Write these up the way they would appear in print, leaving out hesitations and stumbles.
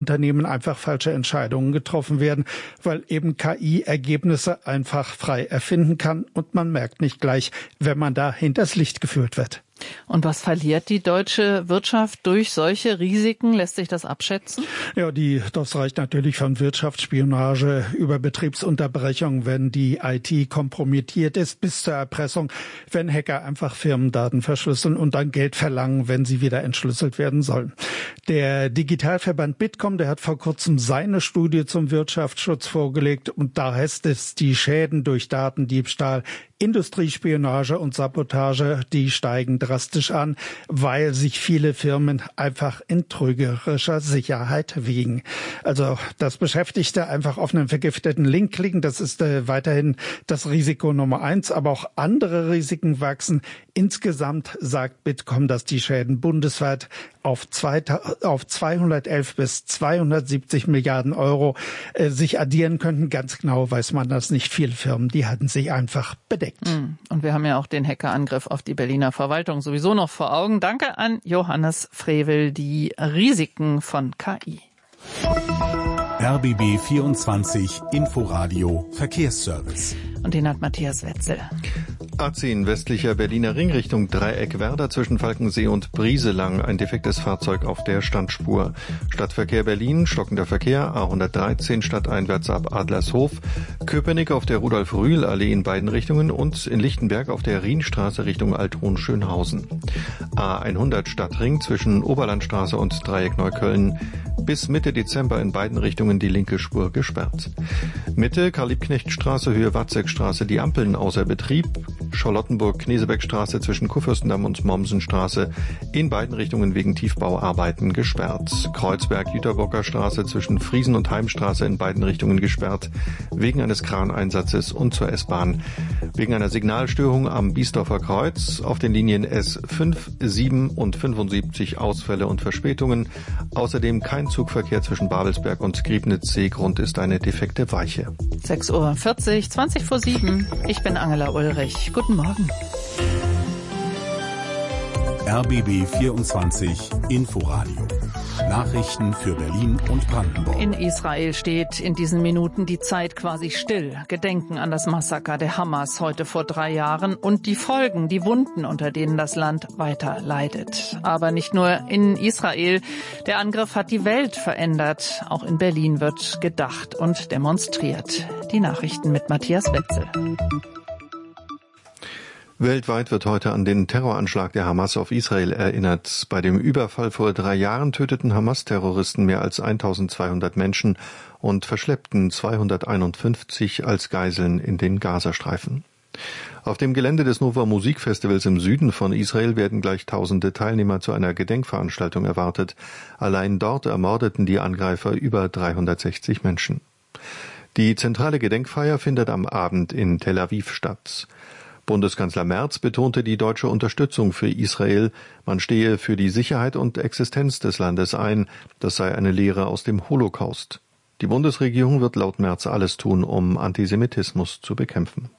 Unternehmen einfach falsche Entscheidungen getroffen werden, weil eben KI Ergebnisse einfach frei erfinden kann und man merkt nicht gleich, wenn man da hinters Licht geführt wird. Und was verliert die deutsche Wirtschaft durch solche Risiken? Lässt sich das abschätzen? Ja, das reicht natürlich von Wirtschaftsspionage über Betriebsunterbrechung, wenn die IT kompromittiert ist, bis zur Erpressung, wenn Hacker einfach Firmendaten verschlüsseln und dann Geld verlangen, wenn sie wieder entschlüsselt werden sollen. Der Digitalverband Bitkom, der hat vor kurzem seine Studie zum Wirtschaftsschutz vorgelegt und da heißt es, die Schäden durch Datendiebstahl, Industriespionage und Sabotage, die steigen drastisch an, weil sich viele Firmen einfach in trügerischer Sicherheit wiegen. Also, dass Beschäftigte einfach auf einen vergifteten Link klicken, das ist weiterhin das Risiko Nummer 1, aber auch andere Risiken wachsen. Insgesamt sagt Bitkom, dass die Schäden bundesweit auf 211 bis 270 Milliarden Euro sich addieren könnten. Ganz genau weiß man das nicht. Viele Firmen, die hatten sich einfach bedeckt. Und wir haben ja auch den Hackerangriff auf die Berliner Verwaltung sowieso noch vor Augen. Danke an Johannes Frevel, die Risiken von KI. RBB 24 Inforadio Verkehrsservice. Und den hat Matthias Wetzel. A10 westlicher Berliner Ring Richtung Dreieck Werder zwischen Falkensee und Brieselang. Ein defektes Fahrzeug auf der Standspur. Stadtverkehr Berlin, stockender Verkehr, A113 stadteinwärts ab Adlershof. Köpenick auf der Rudolf-Rühl-Allee in beiden Richtungen und in Lichtenberg auf der Rienstraße Richtung Althohen-Schönhausen. A100 Stadtring zwischen Oberlandstraße und Dreieck Neukölln. Bis Mitte Dezember in beiden Richtungen die linke Spur gesperrt. Mitte Karl-Liebknecht-Straße, Höhe Watzekstraße, die Ampeln außer Betrieb. Charlottenburg-Knesebeck-Straße zwischen Kurfürstendamm und Mommsenstraße in beiden Richtungen wegen Tiefbauarbeiten gesperrt. Kreuzberg-Jüterbocker Straße zwischen Friesen und Heimstraße in beiden Richtungen gesperrt, wegen eines Kraneinsatzes und zur S-Bahn. Wegen einer Signalstörung am Biesdorfer Kreuz auf den Linien S5, 7 und 75 Ausfälle und Verspätungen. Außerdem kein Zugverkehr zwischen Babelsberg und Griebnitzsee. Grund ist eine defekte Weiche. 6:40 Uhr, 20 vor 7. Ich bin Angela Ulrich. Guten Morgen. RBB 24 Inforadio. Nachrichten für Berlin und Brandenburg. In Israel steht in diesen Minuten die Zeit quasi still. Gedenken an das Massaker der Hamas heute vor 3 Jahren und die Folgen, die Wunden, unter denen das Land weiter leidet. Aber nicht nur in Israel. Der Angriff hat die Welt verändert. Auch in Berlin wird gedacht und demonstriert. Die Nachrichten mit Matthias Wetzel. Weltweit wird heute an den Terroranschlag der Hamas auf Israel erinnert. Bei dem Überfall vor 3 Jahren töteten Hamas-Terroristen mehr als 1200 Menschen und verschleppten 251 als Geiseln in den Gazastreifen. Auf dem Gelände des Nova Musikfestivals im Süden von Israel werden gleich tausende Teilnehmer zu einer Gedenkveranstaltung erwartet. Allein dort ermordeten die Angreifer über 360 Menschen. Die zentrale Gedenkfeier findet am Abend in Tel Aviv statt. Bundeskanzler Merz betonte die deutsche Unterstützung für Israel. Man stehe für die Sicherheit und Existenz des Landes ein. Das sei eine Lehre aus dem Holocaust. Die Bundesregierung wird laut Merz alles tun, um Antisemitismus zu bekämpfen.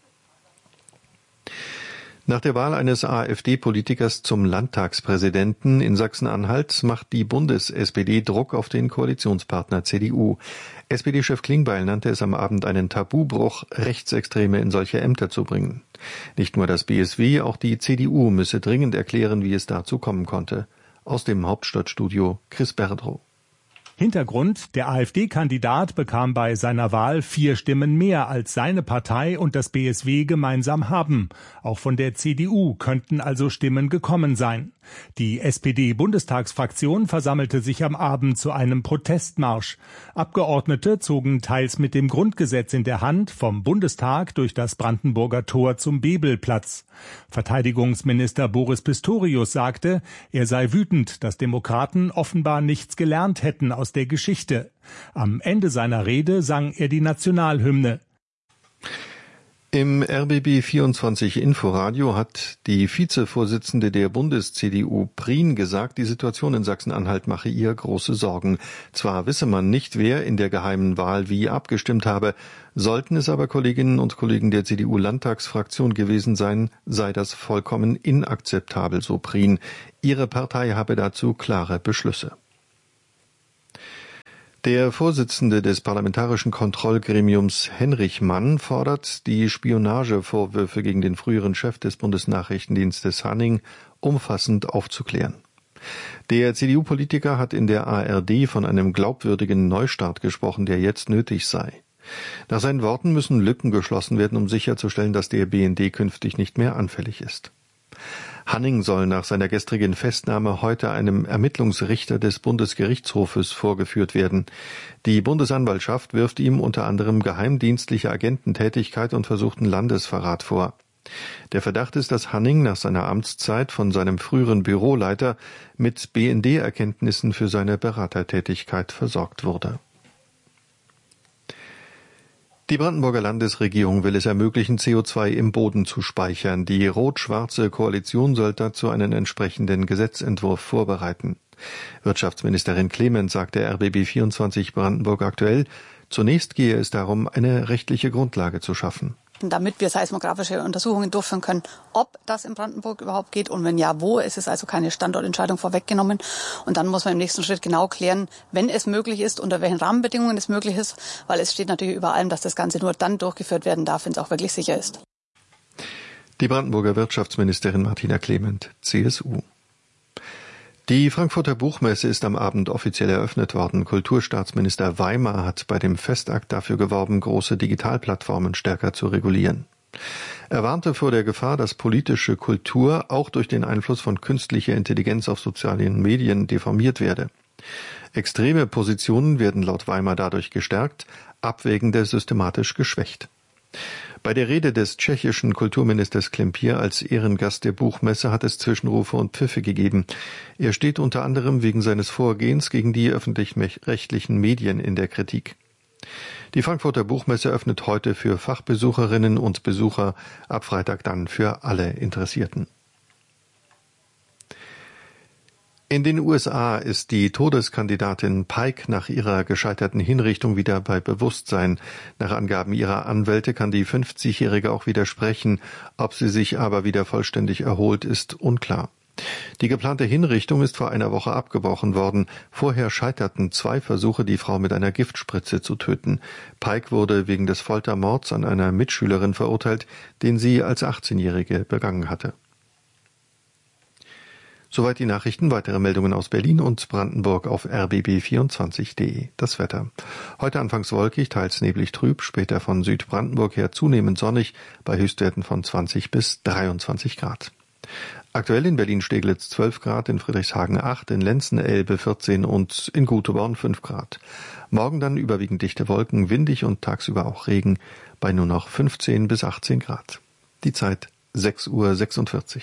Nach der Wahl eines AfD-Politikers zum Landtagspräsidenten in Sachsen-Anhalt macht die Bundes-SPD Druck auf den Koalitionspartner CDU. SPD-Chef Klingbeil nannte es am Abend einen Tabubruch, Rechtsextreme in solche Ämter zu bringen. Nicht nur das BSW, auch die CDU müsse dringend erklären, wie es dazu kommen konnte. Aus dem Hauptstadtstudio Chris Berdrow. Hintergrund: Der AfD-Kandidat bekam bei seiner Wahl 4 Stimmen mehr, als seine Partei und das BSW gemeinsam haben. Auch von der CDU könnten also Stimmen gekommen sein. Die SPD-Bundestagsfraktion versammelte sich am Abend zu einem Protestmarsch. Abgeordnete zogen teils mit dem Grundgesetz in der Hand vom Bundestag durch das Brandenburger Tor zum Bebelplatz. Verteidigungsminister Boris Pistorius sagte, er sei wütend, dass Demokraten offenbar nichts gelernt hätten aus der Geschichte. Am Ende seiner Rede sang er die Nationalhymne. Im RBB 24 Inforadio hat die Vizevorsitzende der Bundes-CDU Prien gesagt, die Situation in Sachsen-Anhalt mache ihr große Sorgen. Zwar wisse man nicht, wer in der geheimen Wahl wie abgestimmt habe, sollten es aber Kolleginnen und Kollegen der CDU-Landtagsfraktion gewesen sein, sei das vollkommen inakzeptabel, so Prien. Ihre Partei habe dazu klare Beschlüsse. Der Vorsitzende des parlamentarischen Kontrollgremiums Henrich Mann fordert, die Spionagevorwürfe gegen den früheren Chef des Bundesnachrichtendienstes Hanning umfassend aufzuklären. Der CDU-Politiker hat in der ARD von einem glaubwürdigen Neustart gesprochen, der jetzt nötig sei. Nach seinen Worten müssen Lücken geschlossen werden, um sicherzustellen, dass der BND künftig nicht mehr anfällig ist. Hanning soll nach seiner gestrigen Festnahme heute einem Ermittlungsrichter des Bundesgerichtshofes vorgeführt werden. Die Bundesanwaltschaft wirft ihm unter anderem geheimdienstliche Agententätigkeit und versuchten Landesverrat vor. Der Verdacht ist, dass Hanning nach seiner Amtszeit von seinem früheren Büroleiter mit BND-Erkenntnissen für seine Beratertätigkeit versorgt wurde. Die Brandenburger Landesregierung will es ermöglichen, CO2 im Boden zu speichern. Die rot-schwarze Koalition soll dazu einen entsprechenden Gesetzentwurf vorbereiten. Wirtschaftsministerin Clement sagte RBB24 Brandenburg aktuell, zunächst gehe es darum, eine rechtliche Grundlage zu schaffen. Damit wir seismografische Untersuchungen durchführen können, ob das in Brandenburg überhaupt geht und wenn ja, wo. Es ist also keine Standortentscheidung vorweggenommen. Und dann muss man im nächsten Schritt genau klären, wenn es möglich ist, unter welchen Rahmenbedingungen es möglich ist, weil es steht natürlich über allem, dass das Ganze nur dann durchgeführt werden darf, wenn es auch wirklich sicher ist. Die Brandenburger Wirtschaftsministerin Martina Clement, CSU. Die Frankfurter Buchmesse ist am Abend offiziell eröffnet worden. Kulturstaatsminister Weimar hat bei dem Festakt dafür geworben, große Digitalplattformen stärker zu regulieren. Er warnte vor der Gefahr, dass politische Kultur auch durch den Einfluss von künstlicher Intelligenz auf sozialen Medien deformiert werde. Extreme Positionen werden laut Weimar dadurch gestärkt, abwägende systematisch geschwächt. Bei der Rede des tschechischen Kulturministers Klempier als Ehrengast der Buchmesse hat es Zwischenrufe und Pfiffe gegeben. Er steht unter anderem wegen seines Vorgehens gegen die öffentlich-rechtlichen Medien in der Kritik. Die Frankfurter Buchmesse öffnet heute für Fachbesucherinnen und Besucher, ab Freitag dann für alle Interessierten. In den USA ist die Todeskandidatin Pike nach ihrer gescheiterten Hinrichtung wieder bei Bewusstsein. Nach Angaben ihrer Anwälte kann die 50-Jährige auch widersprechen. Ob sie sich aber wieder vollständig erholt, ist unklar. Die geplante Hinrichtung ist vor einer Woche abgebrochen worden. Vorher scheiterten 2 Versuche, die Frau mit einer Giftspritze zu töten. Pike wurde wegen des Foltermords an einer Mitschülerin verurteilt, den sie als 18-Jährige begangen hatte. Soweit die Nachrichten. Weitere Meldungen aus Berlin und Brandenburg auf rbb24.de. Das Wetter. Heute anfangs wolkig, teils neblig trüb, später von Südbrandenburg her zunehmend sonnig, bei Höchstwerten von 20 bis 23 Grad. Aktuell in Berlin-Steglitz 12 Grad, in Friedrichshagen 8, in Lenzen-Elbe 14 und in Guteborn 5 Grad. Morgen dann überwiegend dichte Wolken, windig und tagsüber auch Regen, bei nur noch 15 bis 18 Grad. Die Zeit 6:46 Uhr.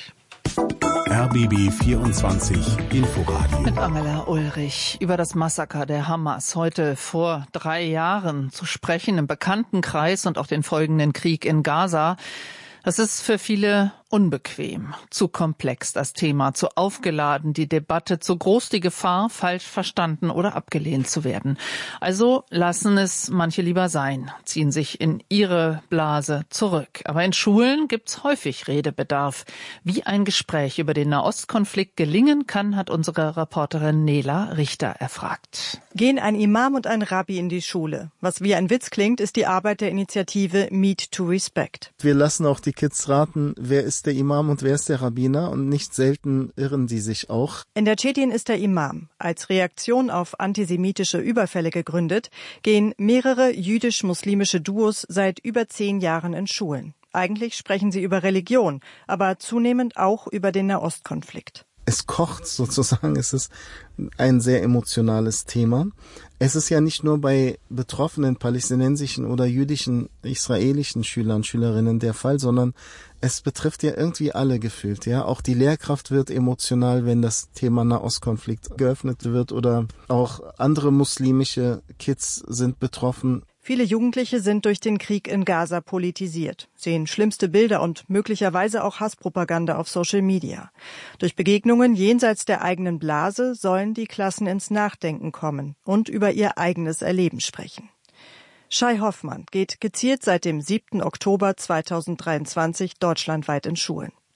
RBB 24 Inforadio. Mit Angela Ulrich über das Massaker der Hamas heute vor 3 Jahren zu sprechen im Bekanntenkreis und auch den folgenden Krieg in Gaza. Das ist für viele unbequem, zu komplex das Thema, zu aufgeladen die Debatte, zu groß die Gefahr, falsch verstanden oder abgelehnt zu werden. Also lassen es manche lieber sein, ziehen sich in ihre Blase zurück. Aber in Schulen gibt's häufig Redebedarf. Wie ein Gespräch über den Nahostkonflikt gelingen kann, hat unsere Reporterin Nela Richter erfragt. Gehen ein Imam und ein Rabbi in die Schule. Was wie ein Witz klingt, ist die Arbeit der Initiative Meet to Respect. Wir lassen auch die Kids raten, wer ist der Imam und wer ist der Rabbiner, und nicht selten irren die sich auch. In der Tschetien ist der Imam. Als Reaktion auf antisemitische Überfälle gegründet, gehen mehrere jüdisch-muslimische Duos seit über 10 Jahren in Schulen. Eigentlich sprechen sie über Religion, aber zunehmend auch über den Nahostkonflikt. Es kocht sozusagen, es ist ein sehr emotionales Thema. Es ist ja nicht nur bei betroffenen palästinensischen oder jüdischen, israelischen Schülern, Schülerinnen der Fall, sondern es betrifft ja irgendwie alle gefühlt, ja. Auch die Lehrkraft wird emotional, wenn das Thema Nahostkonflikt geöffnet wird, oder auch andere muslimische Kids sind betroffen. Viele Jugendliche sind durch den Krieg in Gaza politisiert, sehen schlimmste Bilder und möglicherweise auch Hasspropaganda auf Social Media. Durch Begegnungen jenseits der eigenen Blase sollen die Klassen ins Nachdenken kommen und über ihr eigenes Erleben sprechen. Shai Hoffmann geht gezielt seit dem 7. Oktober 2023 deutschlandweit in Schulen.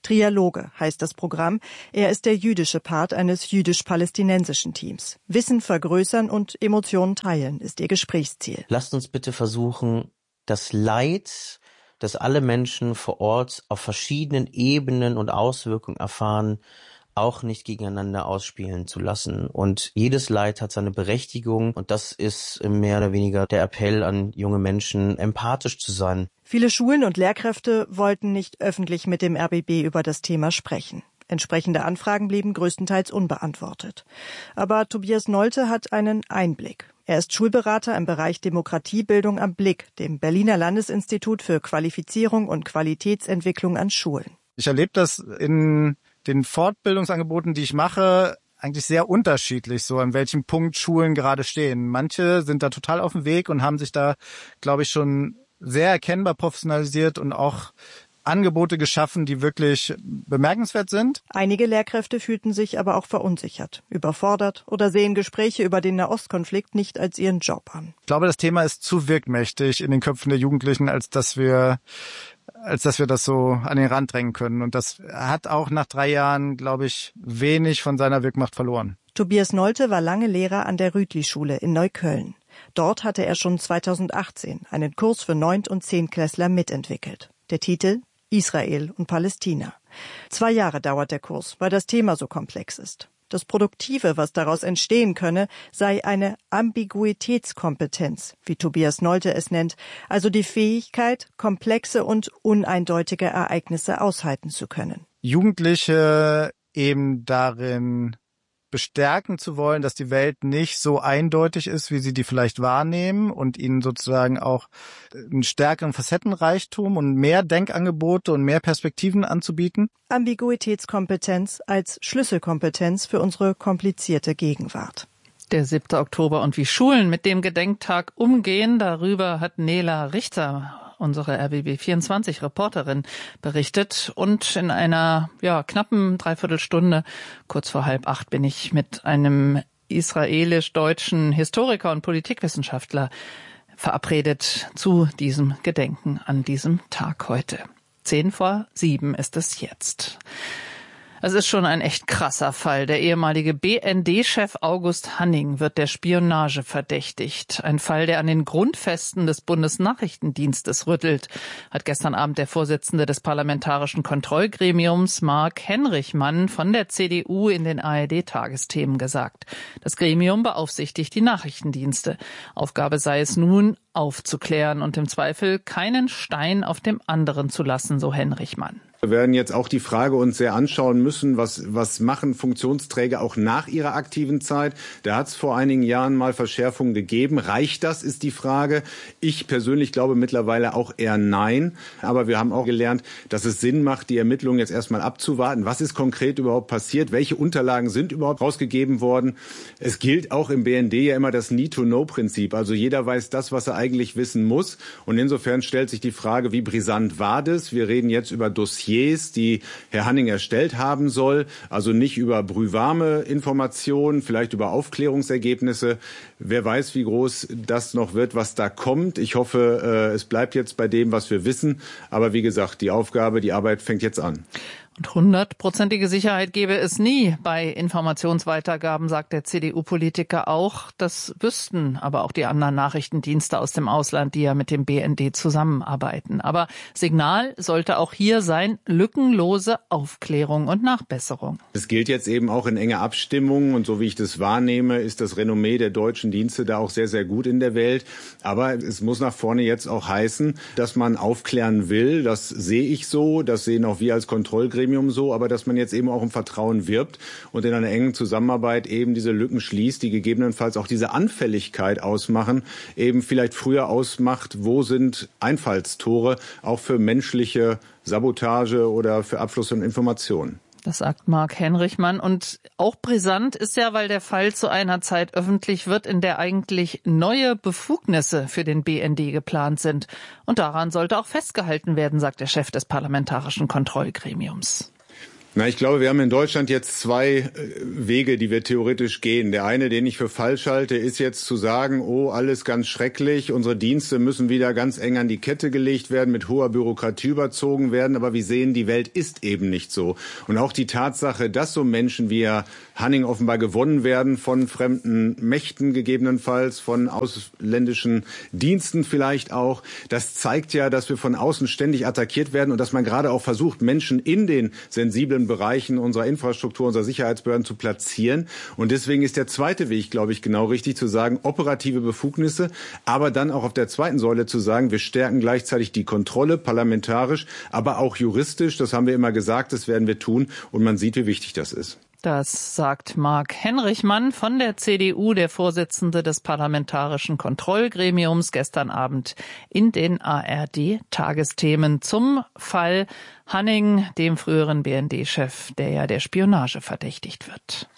Trialoge heißt das Programm. Er ist der jüdische Part eines jüdisch-palästinensischen Teams. Wissen vergrößern und Emotionen teilen ist ihr Gesprächsziel. Lasst uns bitte versuchen, das Leid, das alle Menschen vor Ort auf verschiedenen Ebenen und Auswirkungen erfahren, auch nicht gegeneinander ausspielen zu lassen. Und jedes Leid hat seine Berechtigung und das ist mehr oder weniger der Appell an junge Menschen, empathisch zu sein. Viele Schulen und Lehrkräfte wollten nicht öffentlich mit dem RBB über das Thema sprechen. Entsprechende Anfragen blieben größtenteils unbeantwortet. Aber Tobias Nolte hat einen Einblick. Er ist Schulberater im Bereich Demokratiebildung am Blick, dem Berliner Landesinstitut für Qualifizierung und Qualitätsentwicklung an Schulen. Ich erlebe das in den Fortbildungsangeboten, die ich mache, eigentlich sehr unterschiedlich, so an welchem Punkt Schulen gerade stehen. Manche sind da total auf dem Weg und haben sich da, glaube ich, schon sehr erkennbar professionalisiert und auch Angebote geschaffen, die wirklich bemerkenswert sind. Einige Lehrkräfte fühlten sich aber auch verunsichert, überfordert oder sehen Gespräche über den Nahostkonflikt nicht als ihren Job an. Ich glaube, das Thema ist zu wirkmächtig in den Köpfen der Jugendlichen, als dass wir das so an den Rand drängen können. Und das hat auch nach 3 Jahren, glaube ich, wenig von seiner Wirkmacht verloren. Tobias Nolte war lange Lehrer an der Rütli-Schule in Neukölln. Dort hatte er schon 2018 einen Kurs für 9- und 10-Klässler mitentwickelt. Der Titel: Israel und Palästina. 2 Jahre dauert der Kurs, weil das Thema so komplex ist. Das Produktive, was daraus entstehen könne, sei eine Ambiguitätskompetenz, wie Tobias Nolte es nennt, also die Fähigkeit, komplexe und uneindeutige Ereignisse aushalten zu können. Jugendliche eben darin bestärken zu wollen, dass die Welt nicht so eindeutig ist, wie sie die vielleicht wahrnehmen und ihnen sozusagen auch einen stärkeren Facettenreichtum und mehr Denkangebote und mehr Perspektiven anzubieten. Ambiguitätskompetenz als Schlüsselkompetenz für unsere komplizierte Gegenwart. Der 7. Oktober und wie Schulen mit dem Gedenktag umgehen, darüber hat Nela Richter, unsere RBB24-Reporterin, berichtet. Und in einer knappen Dreiviertelstunde, kurz vor 7:30, bin ich mit einem israelisch-deutschen Historiker und Politikwissenschaftler verabredet zu diesem Gedenken an diesem Tag heute. 6:50 ist es jetzt. Es ist schon ein echt krasser Fall. Der ehemalige BND-Chef August Hanning wird der Spionage verdächtigt. Ein Fall, der an den Grundfesten des Bundesnachrichtendienstes rüttelt, hat gestern Abend der Vorsitzende des Parlamentarischen Kontrollgremiums Marc Henrichmann von der CDU in den ARD-Tagesthemen gesagt. Das Gremium beaufsichtigt die Nachrichtendienste. Aufgabe sei es nun, aufzuklären und im Zweifel keinen Stein auf dem anderen zu lassen, so Henrichmann. Wir werden jetzt auch die Frage uns sehr anschauen müssen, was machen Funktionsträger auch nach ihrer aktiven Zeit. Da hat es vor einigen Jahren mal Verschärfungen gegeben. Reicht das, ist die Frage. Ich persönlich glaube mittlerweile auch eher nein. Aber wir haben auch gelernt, dass es Sinn macht, die Ermittlungen jetzt erstmal abzuwarten. Was ist konkret überhaupt passiert? Welche Unterlagen sind überhaupt rausgegeben worden? Es gilt auch im BND ja immer das Need-to-Know-Prinzip. Also jeder weiß das, was er eigentlich wissen muss. Und insofern stellt sich die Frage, wie brisant war das? Wir reden jetzt über Dossiers, die Herr Hanning erstellt haben soll, also nicht über brühwarme Informationen, vielleicht über Aufklärungsergebnisse. Wer weiß, wie groß das noch wird, was da kommt. Ich hoffe, es bleibt jetzt bei dem, was wir wissen. Aber wie gesagt, die Arbeit fängt jetzt an. Und 100%ige Sicherheit gäbe es nie bei Informationsweitergaben, sagt der CDU-Politiker auch. Das wüssten aber auch die anderen Nachrichtendienste aus dem Ausland, die ja mit dem BND zusammenarbeiten. Aber Signal sollte auch hier sein, lückenlose Aufklärung und Nachbesserung. Es gilt jetzt eben auch in enger Abstimmung und so wie ich das wahrnehme, ist das Renommee der deutschen Dienste da auch sehr, sehr gut in der Welt. Aber es muss nach vorne jetzt auch heißen, dass man aufklären will. Das sehe ich so, das sehen auch wir als Kontrollgremium so, aber dass man jetzt eben auch um Vertrauen wirbt und in einer engen Zusammenarbeit eben diese Lücken schließt, die gegebenenfalls auch diese Anfälligkeit ausmachen, eben vielleicht früher ausmacht, wo sind Einfallstore auch für menschliche Sabotage oder für Abfluss von Informationen. Das sagt Marc Henrichmann. Und auch brisant ist ja, weil der Fall zu einer Zeit öffentlich wird, in der eigentlich neue Befugnisse für den BND geplant sind. Und daran sollte auch festgehalten werden, sagt der Chef des Parlamentarischen Kontrollgremiums. Na, ich glaube, wir haben in Deutschland jetzt zwei Wege, die wir theoretisch gehen. Der eine, den ich für falsch halte, ist jetzt zu sagen, oh, alles ganz schrecklich, unsere Dienste müssen wieder ganz eng an die Kette gelegt werden, mit hoher Bürokratie überzogen werden. Aber wir sehen, die Welt ist eben nicht so. Und auch die Tatsache, dass so Menschen wie Herr Hanning offenbar gewonnen werden von fremden Mächten gegebenenfalls, von ausländischen Diensten vielleicht auch, das zeigt ja, dass wir von außen ständig attackiert werden und dass man gerade auch versucht, Menschen in den sensiblen Bereichen unserer Infrastruktur, unserer Sicherheitsbehörden zu platzieren. Und deswegen ist der zweite Weg, glaube ich, genau richtig zu sagen, operative Befugnisse, aber dann auch auf der zweiten Säule zu sagen, wir stärken gleichzeitig die Kontrolle, parlamentarisch, aber auch juristisch. Das haben wir immer gesagt, das werden wir tun. Und man sieht, wie wichtig das ist. Das sagt Marc Henrichmann von der CDU, der Vorsitzende des Parlamentarischen Kontrollgremiums, gestern Abend in den ARD-Tagesthemen zum Fall Hanning, dem früheren BND-Chef, der ja der Spionage verdächtigt wird.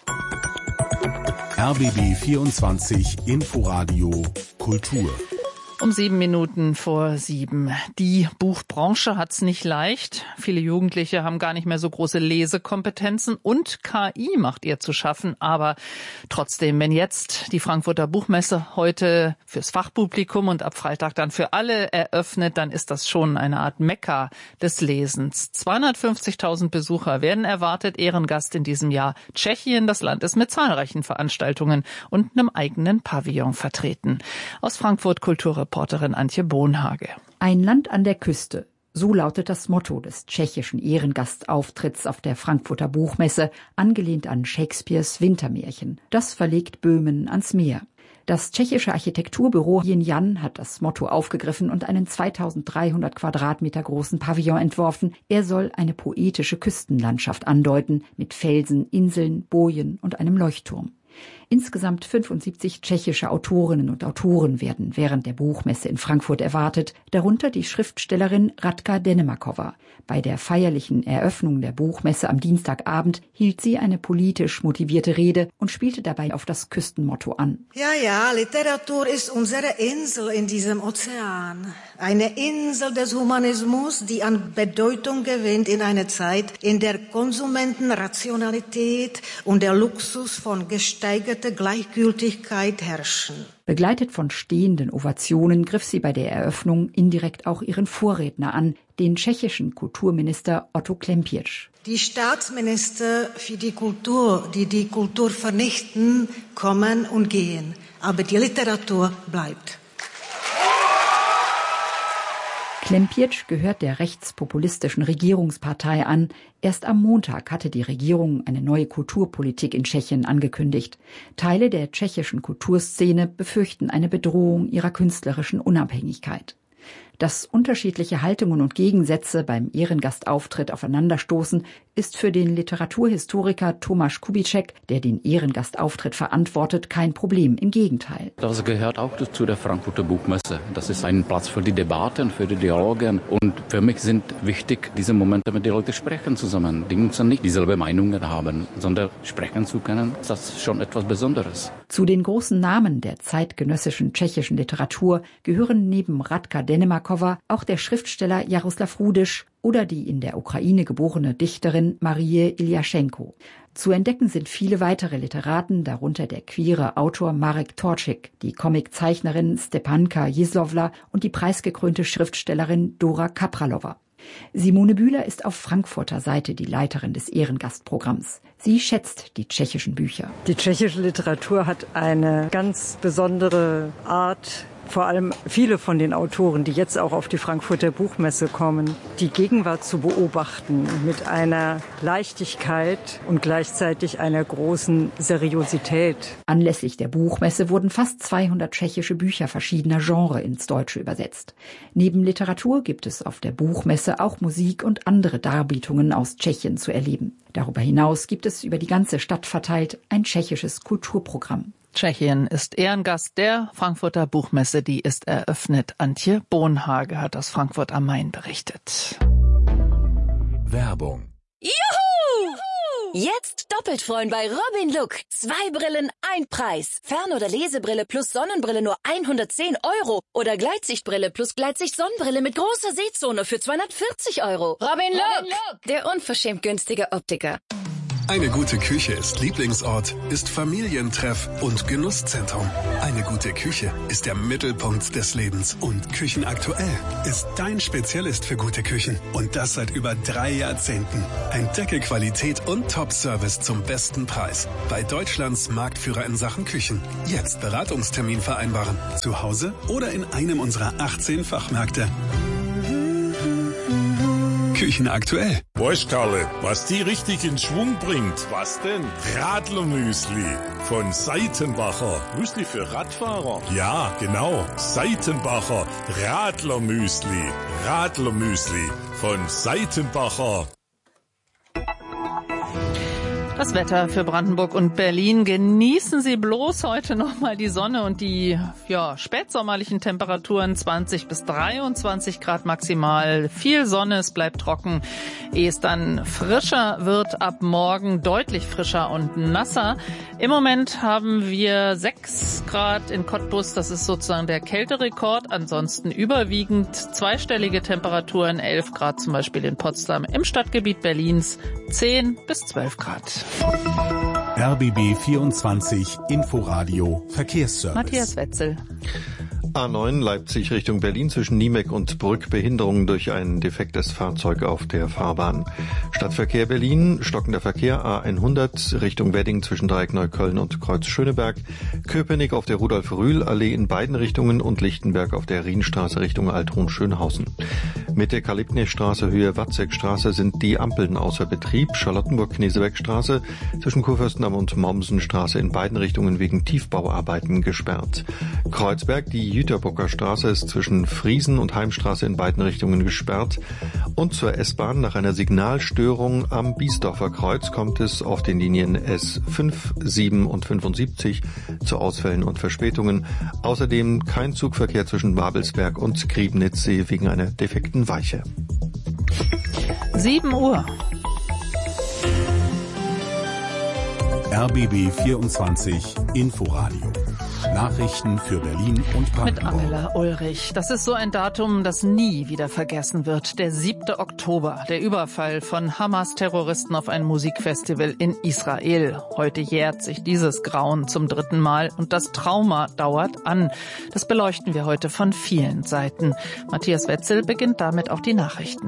RBB 24 Inforadio Kultur. Um 7:07. Die Buchbranche hat's nicht leicht. Viele Jugendliche haben gar nicht mehr so große Lesekompetenzen und KI macht ihr zu schaffen. Aber trotzdem, wenn jetzt die Frankfurter Buchmesse heute fürs Fachpublikum und ab Freitag dann für alle eröffnet, dann ist das schon eine Art Mekka des Lesens. 250.000 Besucher werden erwartet. Ehrengast in diesem Jahr Tschechien. Das Land ist mit zahlreichen Veranstaltungen und einem eigenen Pavillon vertreten. Aus Frankfurt Kulturreporterin Antje Bonhage. Ein Land an der Küste. So lautet das Motto des tschechischen Ehrengastauftritts auf der Frankfurter Buchmesse, angelehnt an Shakespeares Wintermärchen. Das verlegt Böhmen ans Meer. Das tschechische Architekturbüro Yin Jan hat das Motto aufgegriffen und einen 2300 Quadratmeter großen Pavillon entworfen. Er soll eine poetische Küstenlandschaft andeuten, mit Felsen, Inseln, Bojen und einem Leuchtturm. Insgesamt 75 tschechische Autorinnen und Autoren werden während der Buchmesse in Frankfurt erwartet, darunter die Schriftstellerin Radka Denemakova. Bei der feierlichen Eröffnung der Buchmesse am Dienstagabend hielt sie eine politisch motivierte Rede und spielte dabei auf das Küstenmotto an. Ja, Literatur ist unsere Insel in diesem Ozean. Eine Insel des Humanismus, die an Bedeutung gewinnt in einer Zeit, in der Konsumentenrationalität und der Luxus von gesteigerter Gleichgültigkeit herrschen. Begleitet von stehenden Ovationen griff sie bei der Eröffnung indirekt auch ihren Vorredner an, den tschechischen Kulturminister Otto Klempisch. Die Staatsminister für die Kultur, die die Kultur vernichten, kommen und gehen. Aber die Literatur bleibt. Klempiec gehört der rechtspopulistischen Regierungspartei an. Erst am Montag hatte die Regierung eine neue Kulturpolitik in Tschechien angekündigt. Teile der tschechischen Kulturszene befürchten eine Bedrohung ihrer künstlerischen Unabhängigkeit. Dass unterschiedliche Haltungen und Gegensätze beim Ehrengastauftritt aufeinanderstoßen, ist für den Literaturhistoriker Tomáš Kubíček, der den Ehrengastauftritt verantwortet, kein Problem. Im Gegenteil. Das gehört auch zu der Frankfurter Buchmesse. Das ist ein Platz für die Debatten, für die Dialoge. Und für mich sind wichtig, diese Momente mit den Leuten sprechen zusammen. Die müssen nicht dieselbe Meinungen haben, sondern sprechen zu können. Das ist schon etwas Besonderes. Zu den großen Namen der zeitgenössischen tschechischen Literatur gehören neben Radka Denemakova auch der Schriftsteller Jaroslav Rudiš oder die in der Ukraine geborene Dichterin Marie Iljaschenko. Zu entdecken sind viele weitere Literaten, darunter der queere Autor Marek Torčík, die Comiczeichnerin Stepanka Jizlovla und die preisgekrönte Schriftstellerin Dora Kapralova. Simone Bühler ist auf Frankfurter Seite die Leiterin des Ehrengastprogramms. Sie schätzt die tschechischen Bücher. Die tschechische Literatur hat eine ganz besondere Art. Vor allem viele von den Autoren, die jetzt auch auf die Frankfurter Buchmesse kommen, die Gegenwart zu beobachten mit einer Leichtigkeit und gleichzeitig einer großen Seriosität. Anlässlich der Buchmesse wurden fast 200 tschechische Bücher verschiedener Genres ins Deutsche übersetzt. Neben Literatur gibt es auf der Buchmesse auch Musik und andere Darbietungen aus Tschechien zu erleben. Darüber hinaus gibt es über die ganze Stadt verteilt ein tschechisches Kulturprogramm. Tschechien ist Ehrengast der Frankfurter Buchmesse, die ist eröffnet. Antje Bonhage hat aus Frankfurt am Main berichtet. Werbung. Juhu! Jetzt doppelt freuen bei Robin Look. 2 Brillen, 1 Preis. Fern- oder Lesebrille plus Sonnenbrille nur 110 €. Oder Gleitsichtbrille plus Gleitsicht-Sonnenbrille mit großer Sehzone für 240 €. Robin Look, der unverschämt günstige Optiker. Eine gute Küche ist Lieblingsort, ist Familientreff und Genusszentrum. Eine gute Küche ist der Mittelpunkt des Lebens. Und Küchenaktuell ist dein Spezialist für gute Küchen. Und das seit über 3 Jahrzehnten. Entdecke Qualität und Top-Service zum besten Preis. Bei Deutschlands Marktführer in Sachen Küchen. Jetzt Beratungstermin vereinbaren. Zu Hause oder in einem unserer 18 Fachmärkte. Küchen aktuell. Weißt Karle, was die richtig in Schwung bringt? Was denn? Radlermüsli von Seitenbacher. Müsli für Radfahrer? Ja, genau. Seitenbacher Radlermüsli. Radlermüsli von Seitenbacher. Das Wetter für Brandenburg und Berlin. Genießen Sie bloß heute nochmal die Sonne und die spätsommerlichen Temperaturen 20 bis 23 Grad maximal. Viel Sonne, es bleibt trocken. Ehe es dann frischer wird, ab morgen deutlich frischer und nasser. Im Moment haben wir 6 Grad in Cottbus, das ist sozusagen der Kälterekord. Ansonsten überwiegend zweistellige Temperaturen, 11 Grad zum Beispiel in Potsdam. Im Stadtgebiet Berlins 10 bis 12 Grad. RBB 24 Inforadio Verkehrsservice. Matthias Wetzel. A9 Leipzig Richtung Berlin zwischen Niemek und Brück Behinderungen durch ein defektes Fahrzeug auf der Fahrbahn. Stadtverkehr Berlin, stockender Verkehr A100 Richtung Wedding zwischen Dreieck Neukölln und Kreuz Schöneberg, Köpenick auf der Rudolf-Rühl-Allee in beiden Richtungen und Lichtenberg auf der Rienstraße Richtung Althohen-Schönhausen. Mitte Kalibnestraße Höhe Watzekstraße sind die Ampeln außer Betrieb. Charlottenburg-Knesebeckstraße zwischen Kurfürstendamm und Mommsenstraße in beiden Richtungen wegen Tiefbauarbeiten gesperrt. Kreuzberg, die Jüterbocker Straße ist zwischen Friesen und Heimstraße in beiden Richtungen gesperrt. Und zur S-Bahn nach einer Signalstörung am Biesdorfer Kreuz kommt es auf den Linien S5, 7 und 75 zu Ausfällen und Verspätungen. Außerdem kein Zugverkehr zwischen Babelsberg und Griebnitzsee wegen einer defekten Weiche. 7 Uhr. RBB 24 Inforadio. Nachrichten für Berlin und Brandenburg. Mit Amela Ulrich. Das ist so ein Datum, das nie wieder vergessen wird. Der 7. Oktober, der Überfall von Hamas-Terroristen auf ein Musikfestival in Israel. Heute jährt sich dieses Grauen zum 3. Mal und das Trauma dauert an. Das beleuchten wir heute von vielen Seiten. Matthias Wetzel beginnt damit auch die Nachrichten.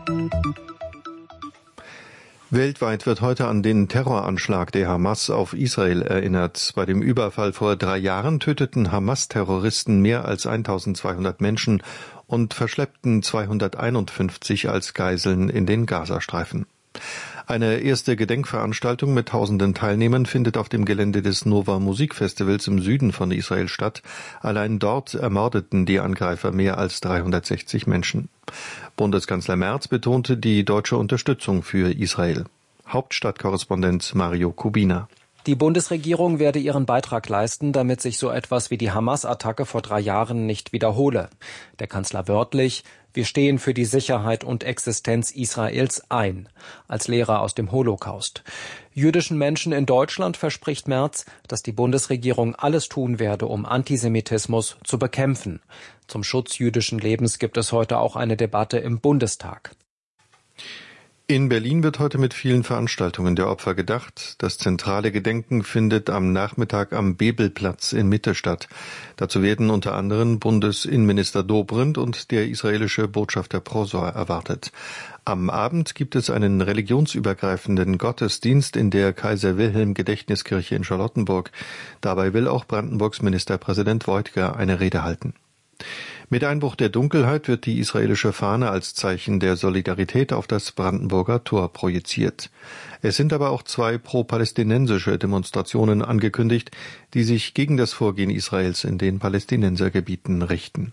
Weltweit wird heute an den Terroranschlag der Hamas auf Israel erinnert. Bei dem Überfall vor 3 Jahren töteten Hamas-Terroristen mehr als 1200 Menschen und verschleppten 251 als Geiseln in den Gazastreifen. Eine erste Gedenkveranstaltung mit tausenden Teilnehmern findet auf dem Gelände des Nova Musikfestivals im Süden von Israel statt. Allein dort ermordeten die Angreifer mehr als 360 Menschen. Bundeskanzler Merz betonte die deutsche Unterstützung für Israel. Hauptstadtkorrespondent Mario Kubina. Die Bundesregierung werde ihren Beitrag leisten, damit sich so etwas wie die Hamas-Attacke vor 3 Jahren nicht wiederhole. Der Kanzler wörtlich: Wir stehen für die Sicherheit und Existenz Israels ein, als Lehrer aus dem Holocaust. Jüdischen Menschen in Deutschland verspricht Merz, dass die Bundesregierung alles tun werde, um Antisemitismus zu bekämpfen. Zum Schutz jüdischen Lebens gibt es heute auch eine Debatte im Bundestag. In Berlin wird heute mit vielen Veranstaltungen der Opfer gedacht. Das zentrale Gedenken findet am Nachmittag am Bebelplatz in Mitte statt. Dazu werden unter anderem Bundesinnenminister Dobrindt und der israelische Botschafter Prosor erwartet. Am Abend gibt es einen religionsübergreifenden Gottesdienst in der Kaiser-Wilhelm-Gedächtniskirche in Charlottenburg. Dabei will auch Brandenburgs Ministerpräsident Woidke eine Rede halten. Mit Einbruch der Dunkelheit wird die israelische Fahne als Zeichen der Solidarität auf das Brandenburger Tor projiziert. Es sind aber auch 2 pro-palästinensische Demonstrationen angekündigt, die sich gegen das Vorgehen Israels in den Palästinensergebieten richten.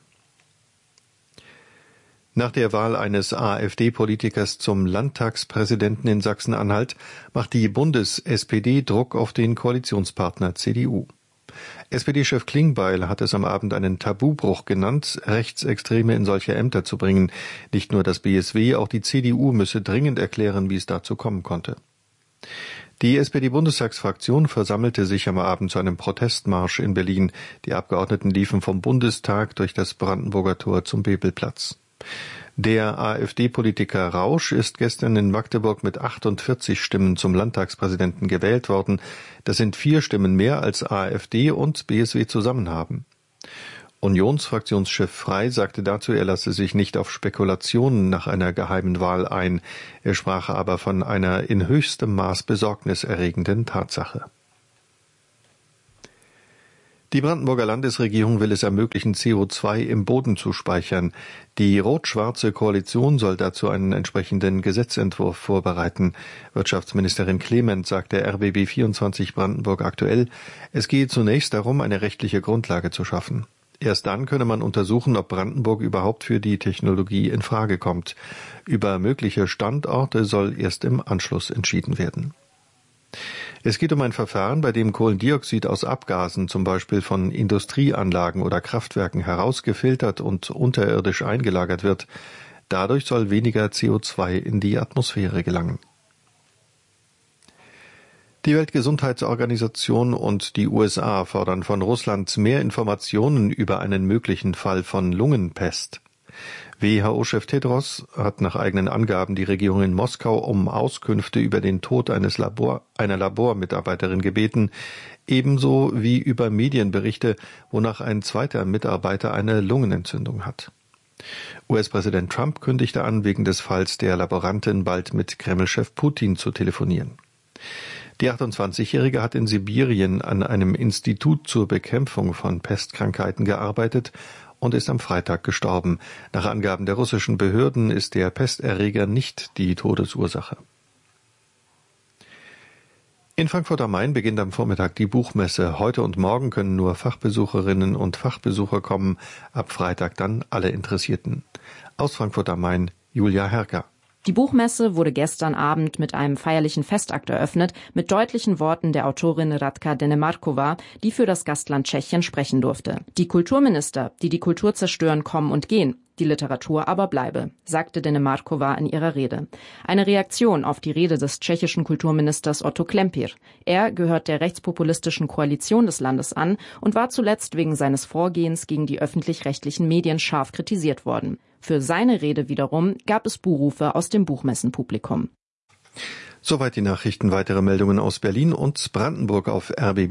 Nach der Wahl eines AfD-Politikers zum Landtagspräsidenten in Sachsen-Anhalt macht die Bundes-SPD Druck auf den Koalitionspartner CDU. SPD-Chef Klingbeil hat es am Abend einen Tabubruch genannt, Rechtsextreme in solche Ämter zu bringen. Nicht nur das BSW, auch die CDU müsse dringend erklären, wie es dazu kommen konnte. Die SPD-Bundestagsfraktion versammelte sich am Abend zu einem Protestmarsch in Berlin. Die Abgeordneten liefen vom Bundestag durch das Brandenburger Tor zum Bebelplatz. Der AfD-Politiker Rausch ist gestern in Magdeburg mit 48 Stimmen zum Landtagspräsidenten gewählt worden. Das sind 4 Stimmen mehr als AfD und BSW zusammen haben. Unionsfraktionschef Frey sagte dazu, er lasse sich nicht auf Spekulationen nach einer geheimen Wahl ein. Er sprach aber von einer in höchstem Maß besorgniserregenden Tatsache. Die Brandenburger Landesregierung will es ermöglichen, CO2 im Boden zu speichern. Die rot-schwarze Koalition soll dazu einen entsprechenden Gesetzentwurf vorbereiten. Wirtschaftsministerin Clement sagte RBB 24 Brandenburg aktuell, es gehe zunächst darum, eine rechtliche Grundlage zu schaffen. Erst dann könne man untersuchen, ob Brandenburg überhaupt für die Technologie in Frage kommt. Über mögliche Standorte soll erst im Anschluss entschieden werden. Es geht um ein Verfahren, bei dem Kohlendioxid aus Abgasen, zum Beispiel von Industrieanlagen oder Kraftwerken, herausgefiltert und unterirdisch eingelagert wird. Dadurch soll weniger CO2 in die Atmosphäre gelangen. Die Weltgesundheitsorganisation und die USA fordern von Russland mehr Informationen über einen möglichen Fall von Lungenpest. WHO-Chef Tedros hat nach eigenen Angaben die Regierung in Moskau um Auskünfte über den Tod einer Labormitarbeiterin gebeten, ebenso wie über Medienberichte, wonach ein zweiter Mitarbeiter eine Lungenentzündung hat. US-Präsident Trump kündigte an, wegen des Falls der Laborantin bald mit Kreml-Chef Putin zu telefonieren. Die 28-Jährige hat in Sibirien an einem Institut zur Bekämpfung von Pestkrankheiten gearbeitet und ist am Freitag gestorben. Nach Angaben der russischen Behörden ist der Pesterreger nicht die Todesursache. In Frankfurt am Main beginnt am Vormittag die Buchmesse. Heute und morgen können nur Fachbesucherinnen und Fachbesucher kommen, ab Freitag dann alle Interessierten. Aus Frankfurt am Main, Julia Herker. Die Buchmesse wurde gestern Abend mit einem feierlichen Festakt eröffnet, mit deutlichen Worten der Autorin Radka Denemarkova, die für das Gastland Tschechien sprechen durfte. Die Kulturminister, die die Kultur zerstören, kommen und gehen. Die Literatur aber bleibe, sagte Denemarkova in ihrer Rede. Eine Reaktion auf die Rede des tschechischen Kulturministers Otto Klempir. Er gehört der rechtspopulistischen Koalition des Landes an und war zuletzt wegen seines Vorgehens gegen die öffentlich-rechtlichen Medien scharf kritisiert worden. Für seine Rede wiederum gab es Buhrufe aus dem Buchmessenpublikum. Soweit die Nachrichten. Weitere Meldungen aus Berlin und Brandenburg auf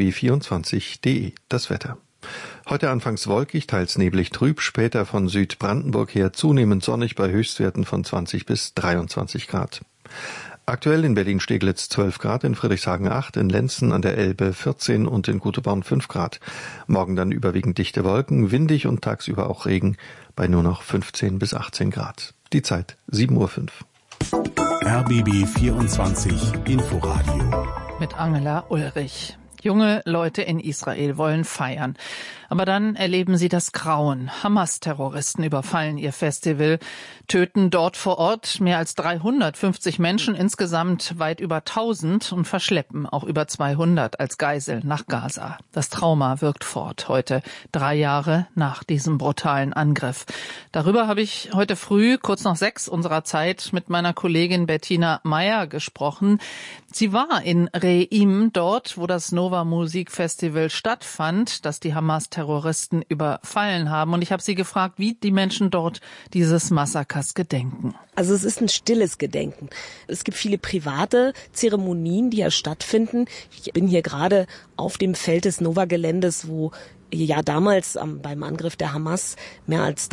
rbb24.de. Das Wetter. Heute anfangs wolkig, teils neblig trüb, später von Südbrandenburg her zunehmend sonnig bei Höchstwerten von 20 bis 23 Grad. Aktuell in Berlin-Steglitz 12 Grad, in Friedrichshagen 8, in Lenzen an der Elbe 14 und in Guteborn 5 Grad. Morgen dann überwiegend dichte Wolken, windig und tagsüber auch Regen bei nur noch 15 bis 18 Grad. Die Zeit 7:05 Uhr. RBB 24 Inforadio. Mit Angela Ulrich. Junge Leute in Israel wollen feiern. Aber dann erleben sie das Grauen. Hamas-Terroristen überfallen ihr Festival, töten dort vor Ort mehr als 350 Menschen, insgesamt weit über 1000 und verschleppen auch über 200 als Geisel nach Gaza. Das Trauma wirkt fort heute, 3 Jahre nach diesem brutalen Angriff. Darüber habe ich heute früh, kurz nach 6 unserer Zeit, mit meiner Kollegin Bettina Meyer gesprochen. Sie war in Re'im, dort, wo das Nova Musik Festival stattfand, das die Hamas-Terroristen überfallen haben. Und ich habe sie gefragt, wie die Menschen dort dieses Massakers gedenken. Also es ist ein stilles Gedenken. Es gibt viele private Zeremonien, die ja stattfinden. Ich bin hier gerade auf dem Feld des Nova-Geländes, wo ja damals beim Angriff der Hamas mehr als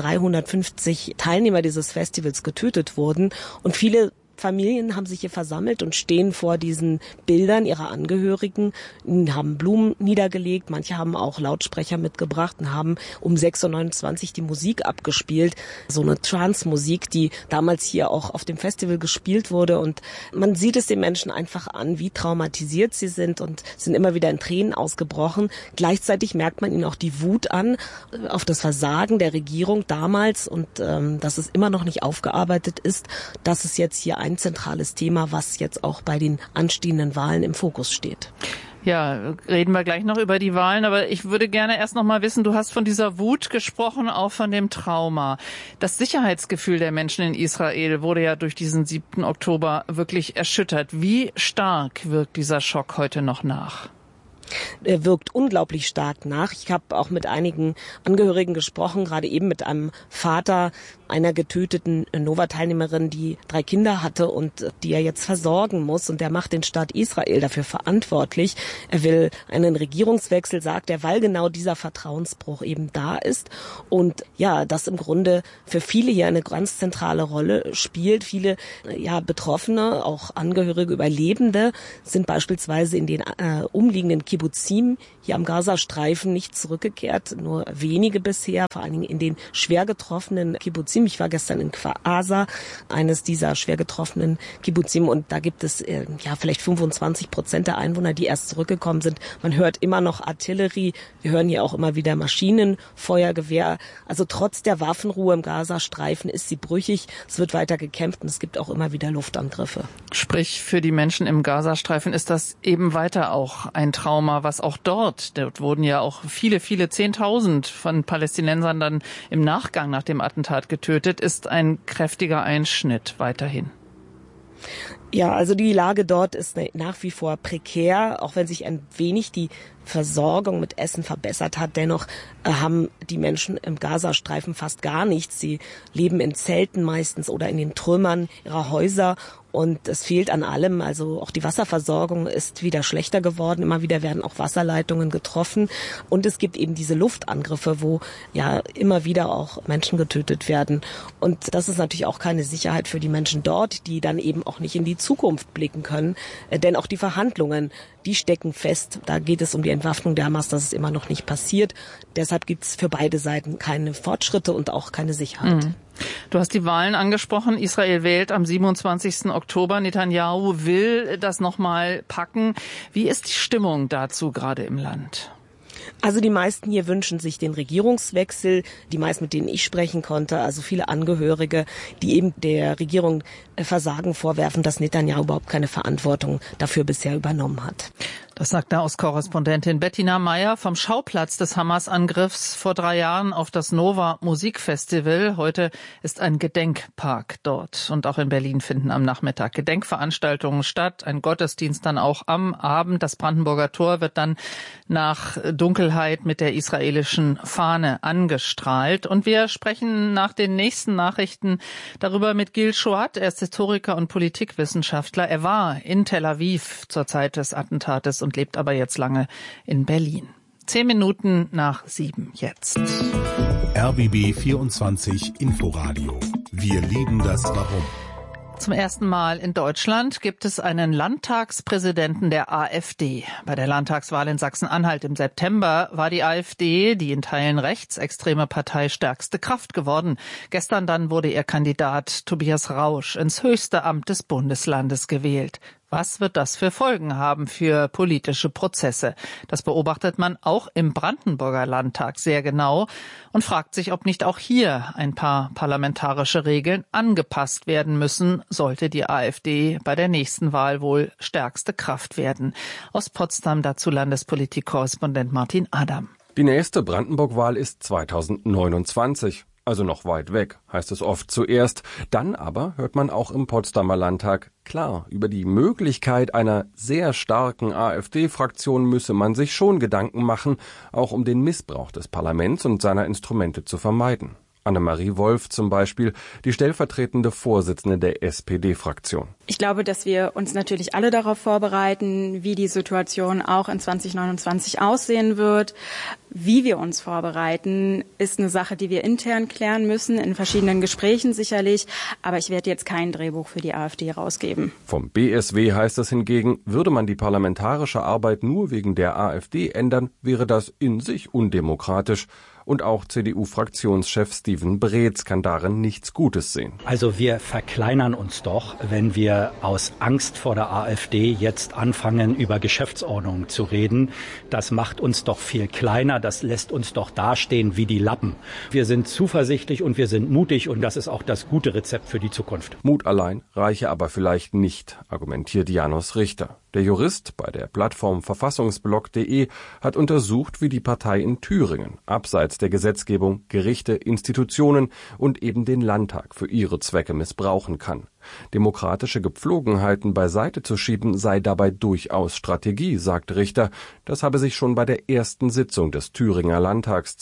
350 Teilnehmer dieses Festivals getötet wurden. Und viele Familien haben sich hier versammelt und stehen vor diesen Bildern ihrer Angehörigen, haben Blumen niedergelegt, manche haben auch Lautsprecher mitgebracht und haben um 6:29 Uhr die Musik abgespielt. So eine Trance-Musik, die damals hier auch auf dem Festival gespielt wurde. Und man sieht es den Menschen einfach an, wie traumatisiert sie sind und sind immer wieder in Tränen ausgebrochen. Gleichzeitig merkt man ihnen auch die Wut an auf das Versagen der Regierung damals und dass es immer noch nicht aufgearbeitet ist, dass es jetzt hier ein zentrales Thema, was jetzt auch bei den anstehenden Wahlen im Fokus steht. Ja, reden wir gleich noch über die Wahlen, aber ich würde gerne erst noch mal wissen, du hast von dieser Wut gesprochen, auch von dem Trauma. Das Sicherheitsgefühl der Menschen in Israel wurde ja durch diesen 7. Oktober wirklich erschüttert. Wie stark wirkt dieser Schock heute noch nach? Er wirkt unglaublich stark nach. Ich habe auch mit einigen Angehörigen gesprochen, gerade eben mit einem Vater einer getöteten Nova-Teilnehmerin, die 3 Kinder hatte und die er jetzt versorgen muss. Und der macht den Staat Israel dafür verantwortlich. Er will einen Regierungswechsel, sagt er, weil genau dieser Vertrauensbruch eben da ist. Und ja, das im Grunde für viele hier eine ganz zentrale Rolle spielt. Viele Betroffene, auch Angehörige, Überlebende, sind beispielsweise in den umliegenden Kibbuzim hier am Gazastreifen nicht zurückgekehrt, nur wenige bisher, vor allen Dingen in den schwer getroffenen Kibbuzim. Ich war gestern in Kfar Aza, eines dieser schwer getroffenen Kibbuzim, und da gibt es vielleicht 25% der Einwohner, die erst zurückgekommen sind. Man hört immer noch Artillerie, wir hören hier auch immer wieder Maschinenfeuergewehr. Also trotz der Waffenruhe im Gazastreifen ist sie brüchig, es wird weiter gekämpft und es gibt auch immer wieder Luftangriffe. Sprich, für die Menschen im Gazastreifen ist das eben weiter auch ein Trauma, was auch dort wurden ja auch viele 10.000 von Palästinensern dann im Nachgang nach dem Attentat getötet, ist ein kräftiger Einschnitt weiterhin. Ja, also die Lage dort ist nach wie vor prekär, auch wenn sich ein wenig die Versorgung mit Essen verbessert hat. Dennoch haben die Menschen im Gazastreifen fast gar nichts. Sie leben in Zelten meistens oder in den Trümmern ihrer Häuser. Und es fehlt an allem, also auch die Wasserversorgung ist wieder schlechter geworden. Immer wieder werden auch Wasserleitungen getroffen. Und es gibt eben diese Luftangriffe, wo ja immer wieder auch Menschen getötet werden. Und das ist natürlich auch keine Sicherheit für die Menschen dort, die dann eben auch nicht in die Zukunft blicken können. Denn auch die Verhandlungen, die stecken fest. Da geht es um die Entwaffnung der Hamas, das ist immer noch nicht passiert. Deshalb gibt es für beide Seiten keine Fortschritte und auch keine Sicherheit. Mhm. Du hast die Wahlen angesprochen. Israel wählt am 27. Oktober. Netanyahu will das nochmal packen. Wie ist die Stimmung dazu gerade im Land? Also die meisten hier wünschen sich den Regierungswechsel. Die meisten, mit denen ich sprechen konnte, also viele Angehörige, die eben der Regierung Versagen vorwerfen, dass Netanyahu überhaupt keine Verantwortung dafür bisher übernommen hat. Das sagt Nahostkorrespondentin Bettina Meyer vom Schauplatz des Hamas-Angriffs vor 3 Jahren auf das Nova Musikfestival. Heute ist ein Gedenkpark dort. Und auch in Berlin finden am Nachmittag Gedenkveranstaltungen statt. Ein Gottesdienst dann auch am Abend. Das Brandenburger Tor wird dann nach Dunkelheit mit der israelischen Fahne angestrahlt. Und wir sprechen nach den nächsten Nachrichten darüber mit Gil Shoat. Er ist Historiker und Politikwissenschaftler. Er war in Tel Aviv zur Zeit des Attentates und lebt aber jetzt lange in Berlin. 10 Minuten nach 7 jetzt. RBB 24 Inforadio. Wir lieben das Warum. Zum ersten Mal in Deutschland gibt es einen Landtagspräsidenten der AfD. Bei der Landtagswahl in Sachsen-Anhalt im September war die AfD, die in Teilen rechtsextreme Partei, stärkste Kraft geworden. Gestern dann wurde ihr Kandidat Tobias Rausch ins höchste Amt des Bundeslandes gewählt. Was wird das für Folgen haben für politische Prozesse? Das beobachtet man auch im Brandenburger Landtag sehr genau und fragt sich, ob nicht auch hier ein paar parlamentarische Regeln angepasst werden müssen, sollte die AfD bei der nächsten Wahl wohl stärkste Kraft werden. Aus Potsdam dazu Landespolitik-Korrespondent Martin Adam. Die nächste Brandenburg-Wahl ist 2029. Also noch weit weg, heißt es oft zuerst. Dann aber hört man auch im Potsdamer Landtag, klar, über die Möglichkeit einer sehr starken AfD-Fraktion müsse man sich schon Gedanken machen, auch um den Missbrauch des Parlaments und seiner Instrumente zu vermeiden. Annemarie Wolf zum Beispiel, die stellvertretende Vorsitzende der SPD-Fraktion. Ich glaube, dass wir uns natürlich alle darauf vorbereiten, wie die Situation auch in 2029 aussehen wird. Wie wir uns vorbereiten, ist eine Sache, die wir intern klären müssen, in verschiedenen Gesprächen sicherlich. Aber ich werde jetzt kein Drehbuch für die AfD rausgeben. Vom BSW heißt es hingegen, würde man die parlamentarische Arbeit nur wegen der AfD ändern, wäre das in sich undemokratisch. Und auch CDU-Fraktionschef Steven Breetz kann darin nichts Gutes sehen. Also wir verkleinern uns doch, wenn wir aus Angst vor der AfD jetzt anfangen, über Geschäftsordnung zu reden. Das macht uns doch viel kleiner, das lässt uns doch dastehen wie die Lappen. Wir sind zuversichtlich und wir sind mutig und das ist auch das gute Rezept für die Zukunft. Mut allein reiche aber vielleicht nicht, argumentiert Janos Richter. Der Jurist bei der Plattform verfassungsblog.de hat untersucht, wie die Partei in Thüringen abseits der Gesetzgebung Gerichte, Institutionen und eben den Landtag für ihre Zwecke missbrauchen kann. Demokratische Gepflogenheiten beiseite zu schieben sei dabei durchaus Strategie, sagt Richter. Das habe sich schon bei der ersten Sitzung des Thüringer Landtags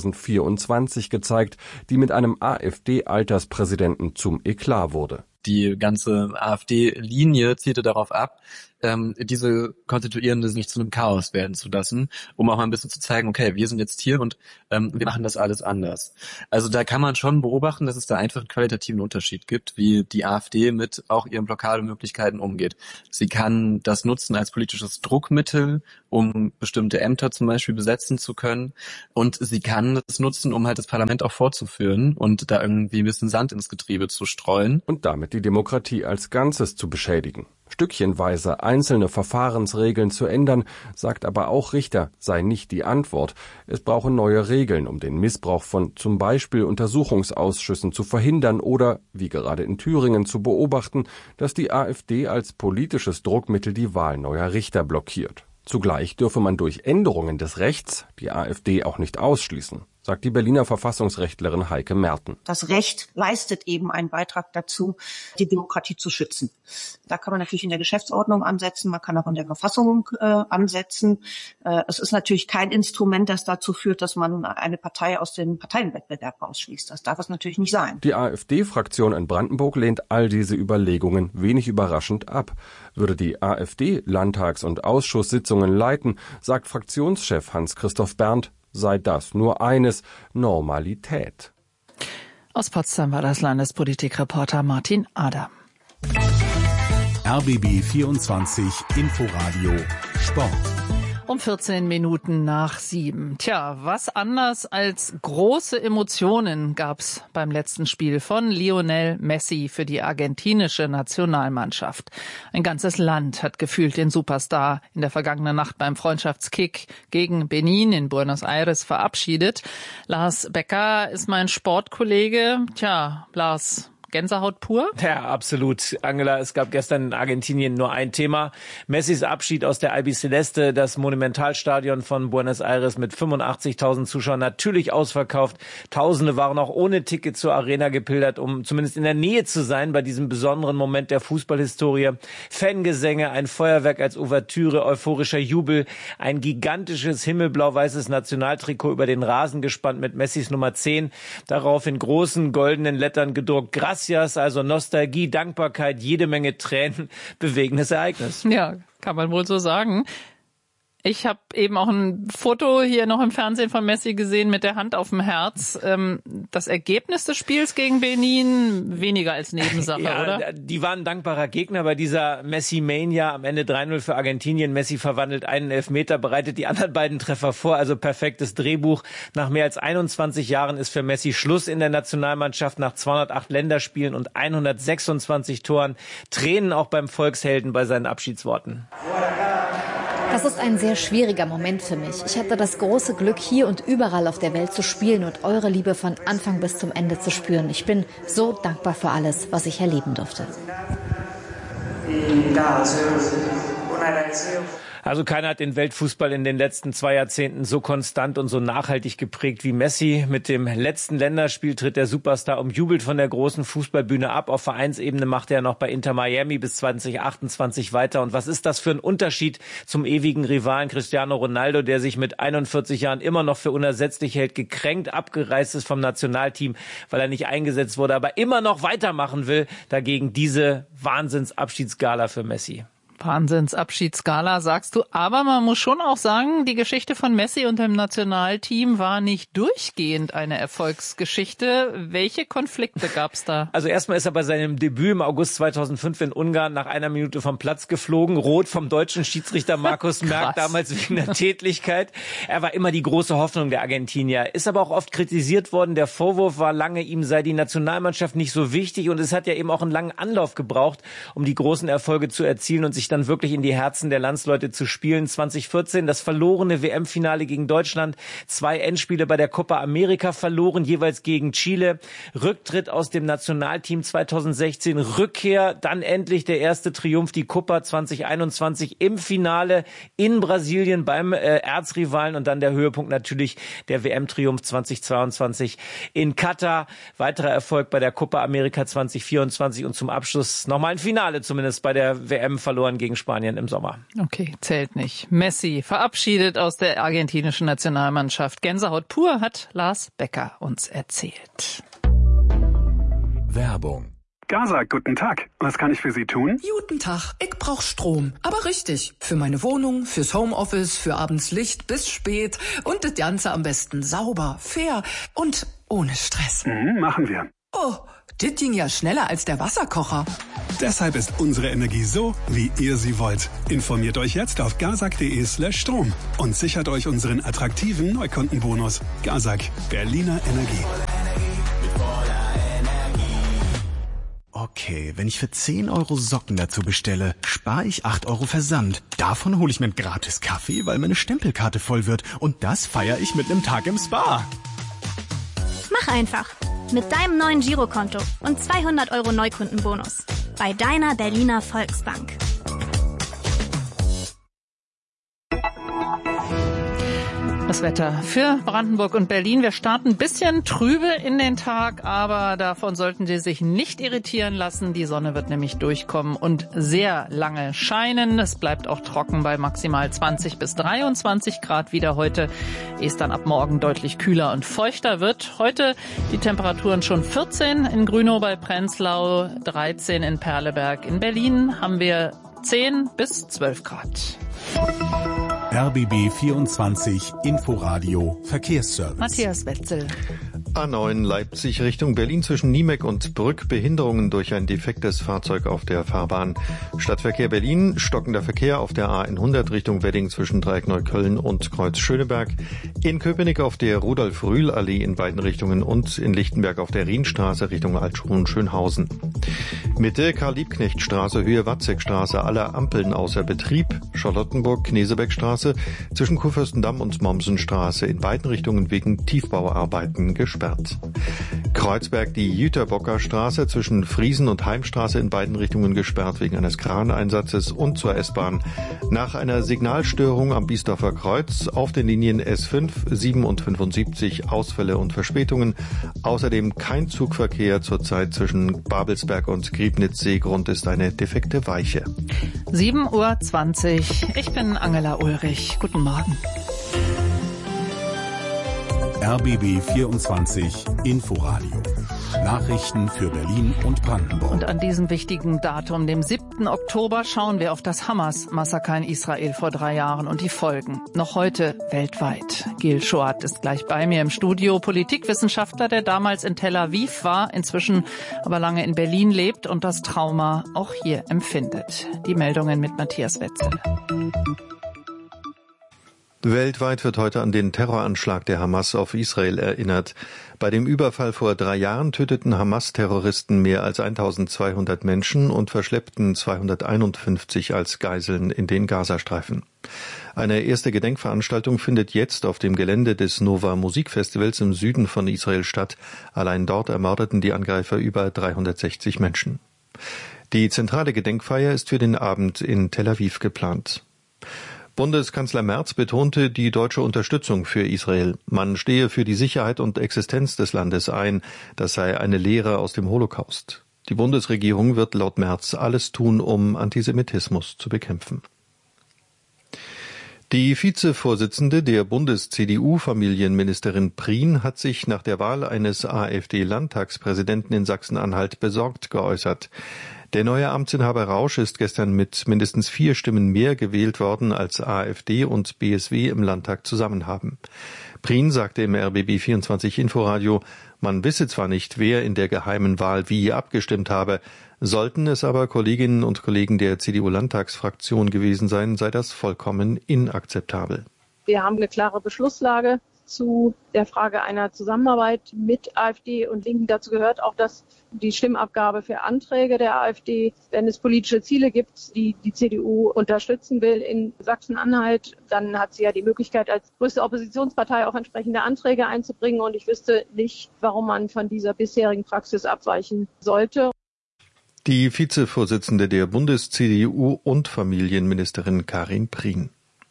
2024 gezeigt, die mit einem AfD-Alterspräsidenten zum Eklat wurde. Die ganze AfD-Linie zielte darauf ab, diese Konstituierende nicht zu einem Chaos werden zu lassen, um auch mal ein bisschen zu zeigen, okay, wir sind jetzt hier und wir machen das alles anders. Also da kann man schon beobachten, dass es da einfach einen qualitativen Unterschied gibt, wie die AfD mit auch ihren Blockademöglichkeiten umgeht. Sie kann das nutzen als politisches Druckmittel, um bestimmte Ämter zum Beispiel besetzen zu können, und sie kann das nutzen, um halt das Parlament auch fortzuführen und da irgendwie ein bisschen Sand ins Getriebe zu streuen. Und damit die Demokratie als Ganzes zu beschädigen. Stückchenweise einzelne Verfahrensregeln zu ändern, sagt aber auch Richter, sei nicht die Antwort. Es brauche neue Regeln, um den Missbrauch von zum Beispiel Untersuchungsausschüssen zu verhindern oder, wie gerade in Thüringen, zu beobachten, dass die AfD als politisches Druckmittel die Wahl neuer Richter blockiert. Zugleich dürfe man durch Änderungen des Rechts die AfD auch nicht ausschließen, sagt die Berliner Verfassungsrechtlerin Heike Merten. Das Recht leistet eben einen Beitrag dazu, die Demokratie zu schützen. Da kann man natürlich in der Geschäftsordnung ansetzen, man kann auch in der Verfassung ansetzen. Es ist natürlich kein Instrument, das dazu führt, dass man eine Partei aus dem Parteienwettbewerb ausschließt. Das darf es natürlich nicht sein. Die AfD-Fraktion in Brandenburg lehnt all diese Überlegungen wenig überraschend ab. Würde die AfD Landtags- und Ausschusssitzungen leiten, sagt Fraktionschef Hans-Christoph Berndt, sei das nur eines: Normalität. Aus Potsdam war das Landespolitikreporter Martin Ader. RBB 24 Inforadio Sport. Um 14 Minuten nach 7. Tja, was anders als große Emotionen gab's beim letzten Spiel von Lionel Messi für die argentinische Nationalmannschaft. Ein ganzes Land hat gefühlt den Superstar in der vergangenen Nacht beim Freundschaftskick gegen Benin in Buenos Aires verabschiedet. Lars Becker ist mein Sportkollege. Tja, Lars, Gänsehaut pur? Ja, absolut. Angela, es gab gestern in Argentinien nur ein Thema. Messis Abschied aus der Albiceleste, das Monumentalstadion von Buenos Aires mit 85.000 Zuschauern, natürlich ausverkauft. Tausende waren auch ohne Ticket zur Arena gepilgert, um zumindest in der Nähe zu sein bei diesem besonderen Moment der Fußballhistorie. Fangesänge, ein Feuerwerk als Ouvertüre, euphorischer Jubel, ein gigantisches himmelblau-weißes Nationaltrikot über den Rasen gespannt mit Messis Nummer 10. Darauf in großen goldenen Lettern gedruckt: Gracias, also Nostalgie, Dankbarkeit, jede Menge Tränen, bewegendes Ereignis. Ja, kann man wohl so sagen. Ich habe eben auch ein Foto hier noch im Fernsehen von Messi gesehen mit der Hand auf dem Herz. Das Ergebnis des Spiels gegen Benin weniger als Nebensache, ja, oder? Die waren ein dankbarer Gegner bei dieser Messi-Mania. Am Ende 3-0 für Argentinien. Messi verwandelt einen Elfmeter, bereitet die anderen beiden Treffer vor. Also perfektes Drehbuch. Nach mehr als 21 Jahren ist für Messi Schluss in der Nationalmannschaft nach 208 Länderspielen und 126 Toren. Tränen auch beim Volkshelden bei seinen Abschiedsworten. Das ist ein sehr schwieriger Moment für mich. Ich hatte das große Glück, hier und überall auf der Welt zu spielen und eure Liebe von Anfang bis zum Ende zu spüren. Ich bin so dankbar für alles, was ich erleben durfte. Also keiner hat den Weltfußball in den letzten 2 Jahrzehnten so konstant und so nachhaltig geprägt wie Messi. Mit dem letzten Länderspiel tritt der Superstar umjubelt von der großen Fußballbühne ab. Auf Vereinsebene macht er noch bei Inter Miami bis 2028 weiter. Und was ist das für ein Unterschied zum ewigen Rivalen Cristiano Ronaldo, der sich mit 41 Jahren immer noch für unersetzlich hält, gekränkt abgereist ist vom Nationalteam, weil er nicht eingesetzt wurde, aber immer noch weitermachen will. Dagegen diese Wahnsinnsabschiedsgala für Messi. Wahnsinnsabschiedsgala, sagst du. Aber man muss schon auch sagen, die Geschichte von Messi und dem Nationalteam war nicht durchgehend eine Erfolgsgeschichte. Welche Konflikte gab's da? Also erstmal ist er bei seinem Debüt im August 2005 in Ungarn nach 1 Minute vom Platz geflogen. Rot vom deutschen Schiedsrichter Markus Merck, damals wegen der Tätlichkeit. Er war immer die große Hoffnung der Argentinier. Ist aber auch oft kritisiert worden. Der Vorwurf war lange, ihm sei die Nationalmannschaft nicht so wichtig. Und es hat ja eben auch einen langen Anlauf gebraucht, um die großen Erfolge zu erzielen und sich dann wirklich in die Herzen der Landsleute zu spielen. 2014 das verlorene WM-Finale gegen Deutschland, 2 Endspiele bei der Copa America verloren, jeweils gegen Chile. Rücktritt aus dem Nationalteam 2016, Rückkehr, dann endlich der erste Triumph, die Copa 2021 im Finale in Brasilien beim Erzrivalen und dann der Höhepunkt natürlich der WM-Triumph 2022 in Katar. Weiterer Erfolg bei der Copa America 2024 und zum Abschluss nochmal ein Finale zumindest bei der WM verloren gegen Spanien im Sommer. Okay, zählt nicht. Messi verabschiedet aus der argentinischen Nationalmannschaft. Gänsehaut pur, hat Lars Becker uns erzählt. Werbung. Gaza, guten Tag. Was kann ich für Sie tun? Guten Tag. Ich brauch Strom. Aber richtig. Für meine Wohnung, fürs Homeoffice, für abends Licht bis spät. Und das Ganze am besten sauber, fair und ohne Stress. Machen wir. Oh, das ging ja schneller als der Wasserkocher. Deshalb ist unsere Energie so, wie ihr sie wollt. Informiert euch jetzt auf gazak.de/Strom und sichert euch unseren attraktiven Neukundenbonus. Gazak, Berliner Energie. Okay, wenn ich für 10 € Socken dazu bestelle, spare ich 8 € Versand. Davon hole ich mir einen gratis Kaffee, weil meine Stempelkarte voll wird. Und das feiere ich mit einem Tag im Spa. Mach einfach. Mit deinem neuen Girokonto und 200 € Neukundenbonus. Bei deiner Berliner Volksbank. Das Wetter für Brandenburg und Berlin. Wir starten ein bisschen trübe in den Tag, aber davon sollten Sie sich nicht irritieren lassen. Die Sonne wird nämlich durchkommen und sehr lange scheinen. Es bleibt auch trocken bei maximal 20 bis 23 Grad wieder heute. Es dann ab morgen deutlich kühler und feuchter wird. Heute die Temperaturen schon 14 in Grünow bei Prenzlau, 13 in Perleberg. In Berlin haben wir 10 bis 12 Grad. RBB 24 Inforadio Verkehrsservice. Matthias Wetzel. A9 Leipzig Richtung Berlin zwischen Niemek und Brück. Behinderungen durch ein defektes Fahrzeug auf der Fahrbahn. Stadtverkehr Berlin, stockender Verkehr auf der A100 Richtung Wedding zwischen Dreieck Neukölln und Kreuz Schöneberg. In Köpenick auf der Rudolf-Rühl-Allee in beiden Richtungen und in Lichtenberg auf der Rienstraße Richtung Altschron-Schönhausen. Mitte Karl-Liebknecht-Straße, Höhe Watzekstraße, alle Ampeln außer Betrieb. Charlottenburg-Knesebeck-Straße zwischen Kurfürstendamm und Mommsenstraße in beiden Richtungen wegen Tiefbauarbeiten gesperrt. Kreuzberg die Jüterbocker Straße zwischen Friesen und Heimstraße in beiden Richtungen gesperrt wegen eines Kraneinsatzes und zur S-Bahn. Nach einer Signalstörung am Biesdorfer Kreuz auf den Linien S5, 7 und 75 Ausfälle und Verspätungen. Außerdem kein Zugverkehr zurzeit zwischen Babelsberg und Griebnitzsee. Grund ist eine defekte Weiche. 7:20 Uhr. Ich bin Angela Ulrich. Guten Morgen. RBB 24 Inforadio. Nachrichten für Berlin und Brandenburg. Und an diesem wichtigen Datum, dem 7. Oktober, schauen wir auf das Hamas-Massaker in Israel vor 3 Jahren und die Folgen. Noch heute weltweit. Gil Shoat ist gleich bei mir im Studio. Politikwissenschaftler, der damals in Tel Aviv war, inzwischen aber lange in Berlin lebt und das Trauma auch hier empfindet. Die Meldungen mit Matthias Wetzel. Weltweit wird heute an den Terroranschlag der Hamas auf Israel erinnert. Bei dem Überfall vor 3 Jahren töteten Hamas-Terroristen mehr als 1200 Menschen und verschleppten 251 als Geiseln in den Gazastreifen. Eine erste Gedenkveranstaltung findet jetzt auf dem Gelände des Nova Musikfestivals im Süden von Israel statt. Allein dort ermordeten die Angreifer über 360 Menschen. Die zentrale Gedenkfeier ist für den Abend in Tel Aviv geplant. Bundeskanzler Merz betonte die deutsche Unterstützung für Israel. Man stehe für die Sicherheit und Existenz des Landes ein. Das sei eine Lehre aus dem Holocaust. Die Bundesregierung wird laut Merz alles tun, um Antisemitismus zu bekämpfen. Die Vizevorsitzende der Bundes-CDU-Familienministerin Prien hat sich nach der Wahl eines AfD-Landtagspräsidenten in Sachsen-Anhalt besorgt geäußert. Der neue Amtsinhaber Rausch ist gestern mit mindestens 4 Stimmen mehr gewählt worden, als AfD und BSW im Landtag zusammen haben. Prien sagte im RBB24 Inforadio, man wisse zwar nicht, wer in der geheimen Wahl wie abgestimmt habe, sollten es aber Kolleginnen und Kollegen der CDU-Landtagsfraktion gewesen sein, sei das vollkommen inakzeptabel. Wir haben eine klare Beschlusslage zu der Frage einer Zusammenarbeit mit AfD und Linken. Dazu gehört auch, dass die Stimmabgabe für Anträge der AfD, wenn es politische Ziele gibt, die die CDU unterstützen will in Sachsen-Anhalt, dann hat sie ja die Möglichkeit, als größte Oppositionspartei auch entsprechende Anträge einzubringen. Und ich wüsste nicht, warum man von dieser bisherigen Praxis abweichen sollte. Die Vizevorsitzende der Bundes-CDU und Familienministerin Karin Prien.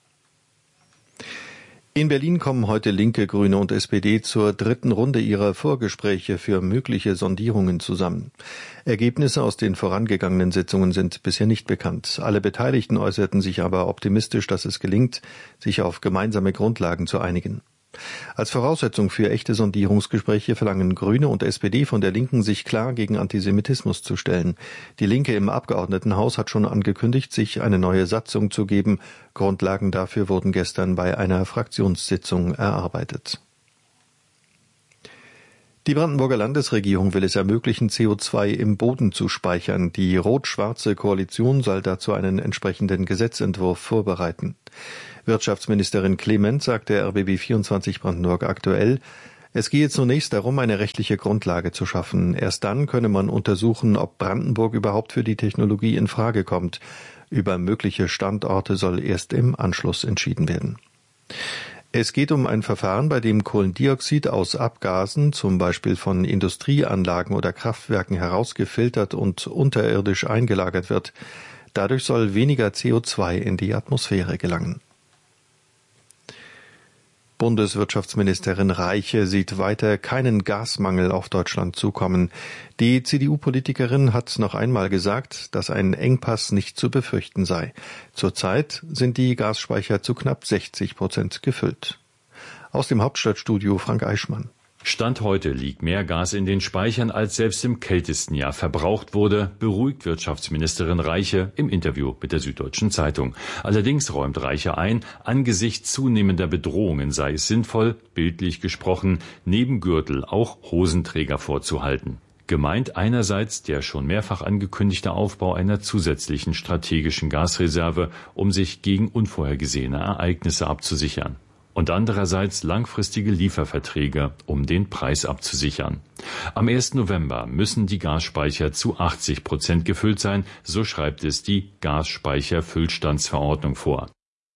In Berlin kommen heute Linke, Grüne und SPD zur 3. Runde ihrer Vorgespräche für mögliche Sondierungen zusammen. Ergebnisse aus den vorangegangenen Sitzungen sind bisher nicht bekannt. Alle Beteiligten äußerten sich aber optimistisch, dass es gelingt, sich auf gemeinsame Grundlagen zu einigen. Als Voraussetzung für echte Sondierungsgespräche verlangen Grüne und SPD von der Linken, sich klar gegen Antisemitismus zu stellen. Die Linke im Abgeordnetenhaus hat schon angekündigt, sich eine neue Satzung zu geben. Grundlagen dafür wurden gestern bei einer Fraktionssitzung erarbeitet. Die Brandenburger Landesregierung will es ermöglichen, CO2 im Boden zu speichern. Die rot-schwarze Koalition soll dazu einen entsprechenden Gesetzentwurf vorbereiten. Wirtschaftsministerin Clement sagte RBB24 Brandenburg aktuell, es gehe zunächst darum, eine rechtliche Grundlage zu schaffen. Erst dann könne man untersuchen, ob Brandenburg überhaupt für die Technologie in Frage kommt. Über mögliche Standorte soll erst im Anschluss entschieden werden. Es geht um ein Verfahren, bei dem Kohlendioxid aus Abgasen, zum Beispiel von Industrieanlagen oder Kraftwerken, herausgefiltert und unterirdisch eingelagert wird. Dadurch soll weniger CO2 in die Atmosphäre gelangen. Bundeswirtschaftsministerin Reiche sieht weiter keinen Gasmangel auf Deutschland zukommen. Die CDU-Politikerin hat noch einmal gesagt, dass ein Engpass nicht zu befürchten sei. Zurzeit sind die Gasspeicher zu knapp 60% gefüllt. Aus dem Hauptstadtstudio Frank Eichmann. Stand heute liegt mehr Gas in den Speichern, als selbst im kältesten Jahr verbraucht wurde, beruhigt Wirtschaftsministerin Reiche im Interview mit der Süddeutschen Zeitung. Allerdings räumt Reiche ein, angesichts zunehmender Bedrohungen sei es sinnvoll, bildlich gesprochen, neben Gürtel auch Hosenträger vorzuhalten. Gemeint einerseits der schon mehrfach angekündigte Aufbau einer zusätzlichen strategischen Gasreserve, um sich gegen unvorhergesehene Ereignisse abzusichern. Und andererseits langfristige Lieferverträge, um den Preis abzusichern. Am 1. November müssen die Gasspeicher zu 80% gefüllt sein, so schreibt es die Gasspeicherfüllstandsverordnung vor.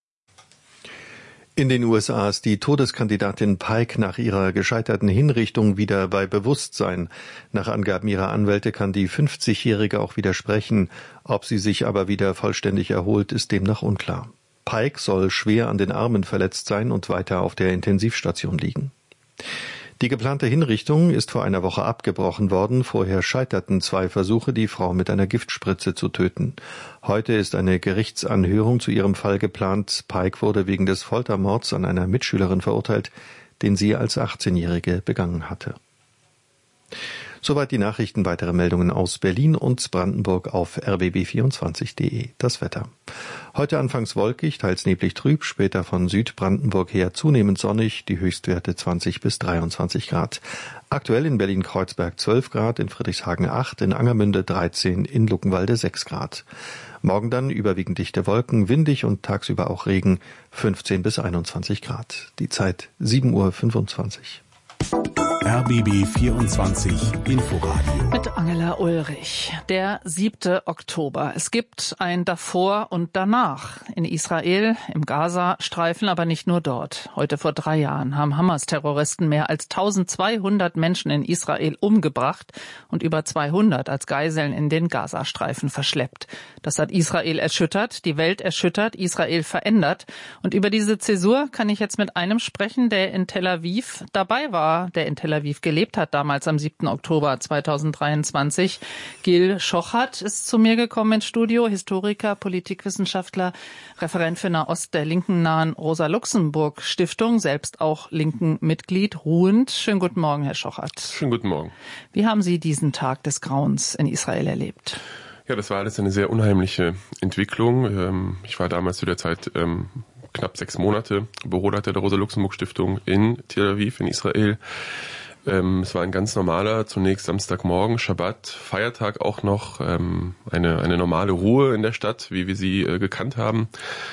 In den USA ist die Todeskandidatin Pike nach ihrer gescheiterten Hinrichtung wieder bei Bewusstsein. Nach Angaben ihrer Anwälte kann die 50-Jährige auch widersprechen. Ob sie sich aber wieder vollständig erholt, ist demnach unklar. Pike soll schwer an den Armen verletzt sein und weiter auf der Intensivstation liegen. Die geplante Hinrichtung ist vor einer Woche abgebrochen worden. Vorher scheiterten 2 Versuche, die Frau mit einer Giftspritze zu töten. Heute ist eine Gerichtsanhörung zu ihrem Fall geplant. Pike wurde wegen des Foltermords an einer Mitschülerin verurteilt, den sie als 18-Jährige begangen hatte. Soweit die Nachrichten. Weitere Meldungen aus Berlin und Brandenburg auf rbb24.de. Das Wetter. Heute anfangs wolkig, teils neblig trüb, später von Südbrandenburg her zunehmend sonnig, die Höchstwerte 20 bis 23 Grad. Aktuell in Berlin-Kreuzberg 12 Grad, in Friedrichshagen 8, in Angermünde 13, in Luckenwalde 6 Grad. Morgen dann überwiegend dichte Wolken, windig und tagsüber auch Regen, 15 bis 21 Grad. Die Zeit 7:25 Uhr. RBB 24 Inforadio. Mit Angela Ulrich. Der 7. Oktober. Es gibt ein Davor und Danach in Israel, im Gazastreifen, aber nicht nur dort. Heute vor 3 Jahren haben Hamas-Terroristen mehr als 1200 Menschen in Israel umgebracht und über 200 als Geiseln in den Gazastreifen verschleppt. Das hat Israel erschüttert, die Welt erschüttert, Israel verändert. Und über diese Zäsur kann ich jetzt mit einem sprechen, der in Tel Aviv dabei war, der in Tel Aviv gelebt hat, damals am 7. Oktober 2023. Gil Schochert ist zu mir gekommen ins Studio, Historiker, Politikwissenschaftler, Referent für Nahost der linken-nahen Rosa-Luxemburg-Stiftung, selbst auch linken Mitglied, ruhend. Schönen guten Morgen, Herr Schochert. Schönen guten Morgen. Wie haben Sie diesen Tag des Grauens in Israel erlebt? Ja, das war alles eine sehr unheimliche Entwicklung. Ich war damals zu der Zeit knapp 6 Monate Büroleiter der Rosa-Luxemburg-Stiftung in Tel Aviv in Israel. Es war ein ganz normaler, zunächst Samstagmorgen, Schabbat, Feiertag auch noch, eine normale Ruhe in der Stadt, wie wir sie gekannt haben.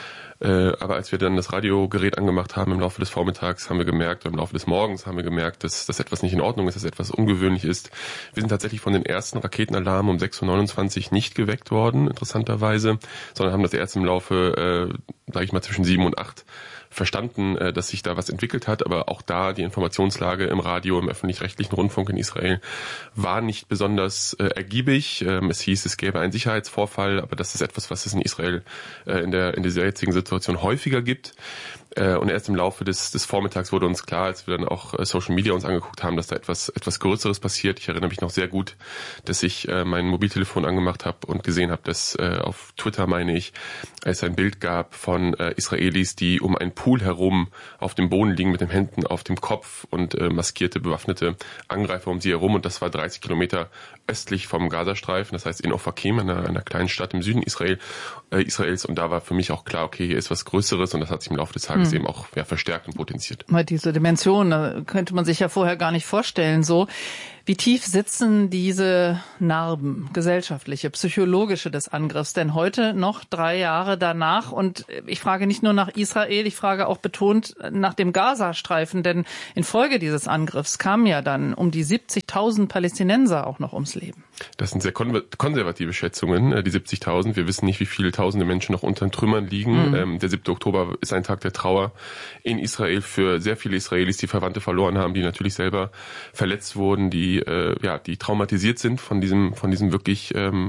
Aber als wir dann das Radiogerät angemacht haben im Laufe des Vormittags, haben wir gemerkt, im Laufe des Morgens haben wir gemerkt, dass etwas nicht in Ordnung ist, dass etwas ungewöhnlich ist. Wir sind tatsächlich von den ersten Raketenalarmen um 6.29 Uhr nicht geweckt worden, interessanterweise, sondern haben das erst im Laufe, sage ich mal, zwischen 7 und 8 verstanden, dass sich da was entwickelt hat, aber auch da die Informationslage im Radio, im öffentlich-rechtlichen Rundfunk in Israel war nicht besonders ergiebig. Es hieß, es gäbe einen Sicherheitsvorfall, aber das ist etwas, was es in Israel in dieser jetzigen Situation häufiger gibt. Und erst im Laufe des Vormittags wurde uns klar, als wir dann auch Social Media uns angeguckt haben, dass da etwas Größeres passiert. Ich erinnere mich noch sehr gut, dass ich mein Mobiltelefon angemacht habe und gesehen habe, dass auf Twitter, meine ich, es ein Bild gab von Israelis, die um einen Pool herum auf dem Boden liegen mit den Händen auf dem Kopf und maskierte, bewaffnete Angreifer um sie herum. Und das war 30 Kilometer östlich vom Gazastreifen, das heißt in Ofakim, einer kleinen Stadt im Süden Israels. Und da war für mich auch klar, okay, hier ist was Größeres, und das hat sich im Laufe des Tages eben auch verstärkt und potenziert. Diese Dimension, da könnte man sich ja vorher gar nicht vorstellen, so. Wie tief sitzen diese Narben, gesellschaftliche, psychologische des Angriffs denn heute noch 3 Jahre danach? Und ich frage nicht nur nach Israel, ich frage auch betont nach dem Gazastreifen, denn infolge dieses Angriffs kamen ja dann um die 70.000 Palästinenser auch noch ums Leben. Das sind sehr konservative Schätzungen, die 70.000. Wir wissen nicht, wie viele tausende Menschen noch unter den Trümmern liegen. Der 7. Oktober ist ein Tag der Trauer in Israel für sehr viele Israelis, die Verwandte verloren haben, die natürlich selber verletzt wurden, die traumatisiert sind von diesem wirklich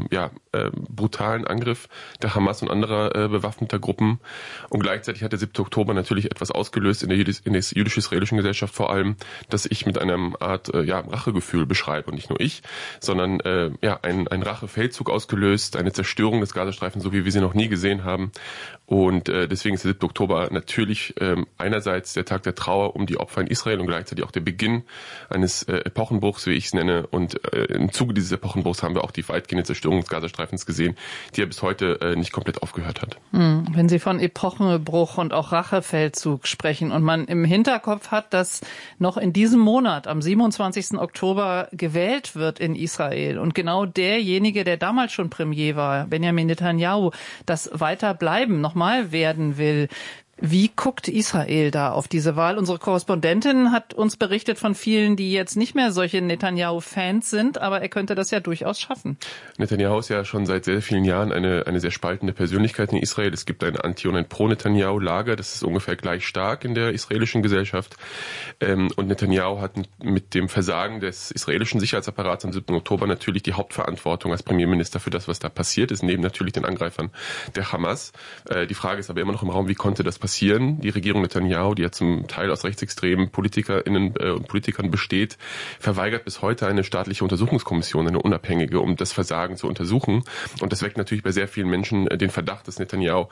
brutalen Angriff der Hamas und anderer bewaffneter Gruppen. Und gleichzeitig hat der 7. Oktober natürlich etwas ausgelöst in der jüdisch-israelischen Gesellschaft vor allem, dass ich mit einer Art Rachegefühl beschreibe. Und nicht nur ich, sondern ein Rachefeldzug ausgelöst, eine Zerstörung des Gazastreifens, so wie wir sie noch nie gesehen haben. Und deswegen ist der 7. Oktober natürlich einerseits der Tag der Trauer um die Opfer in Israel und gleichzeitig auch der Beginn eines Epochenbruchs, wie ich es nenne. Und im Zuge dieses Epochenbruchs haben wir auch die weitgehende Zerstörung des Gazastreifens gesehen, die ja bis heute nicht komplett aufgehört hat. Wenn Sie von Epochenbruch und auch Rachefeldzug sprechen und man im Hinterkopf hat, dass noch in diesem Monat, am 27. Oktober, gewählt wird in Israel und genau derjenige, der damals schon Premier war, Benjamin Netanyahu, das Weiterbleiben nochmal werden will. Wie guckt Israel da auf diese Wahl? Unsere Korrespondentin hat uns berichtet von vielen, die jetzt nicht mehr solche Netanyahu-Fans sind, aber er könnte das ja durchaus schaffen. Netanyahu ist ja schon seit sehr vielen Jahren eine sehr spaltende Persönlichkeit in Israel. Es gibt ein Anti- und ein Pro-Netanyahu-Lager, das ist ungefähr gleich stark in der israelischen Gesellschaft. Und Netanyahu hat mit dem Versagen des israelischen Sicherheitsapparats am 7. Oktober natürlich die Hauptverantwortung als Premierminister für das, was da passiert ist, neben natürlich den Angreifern der Hamas. Die Frage ist aber immer noch im Raum, wie konnte das passieren? Die Regierung Netanyahu, die ja zum Teil aus rechtsextremen PolitikerInnen und Politikern besteht, verweigert bis heute eine staatliche Untersuchungskommission, eine unabhängige, um das Versagen zu untersuchen. Und das weckt natürlich bei sehr vielen Menschen den Verdacht, dass Netanyahu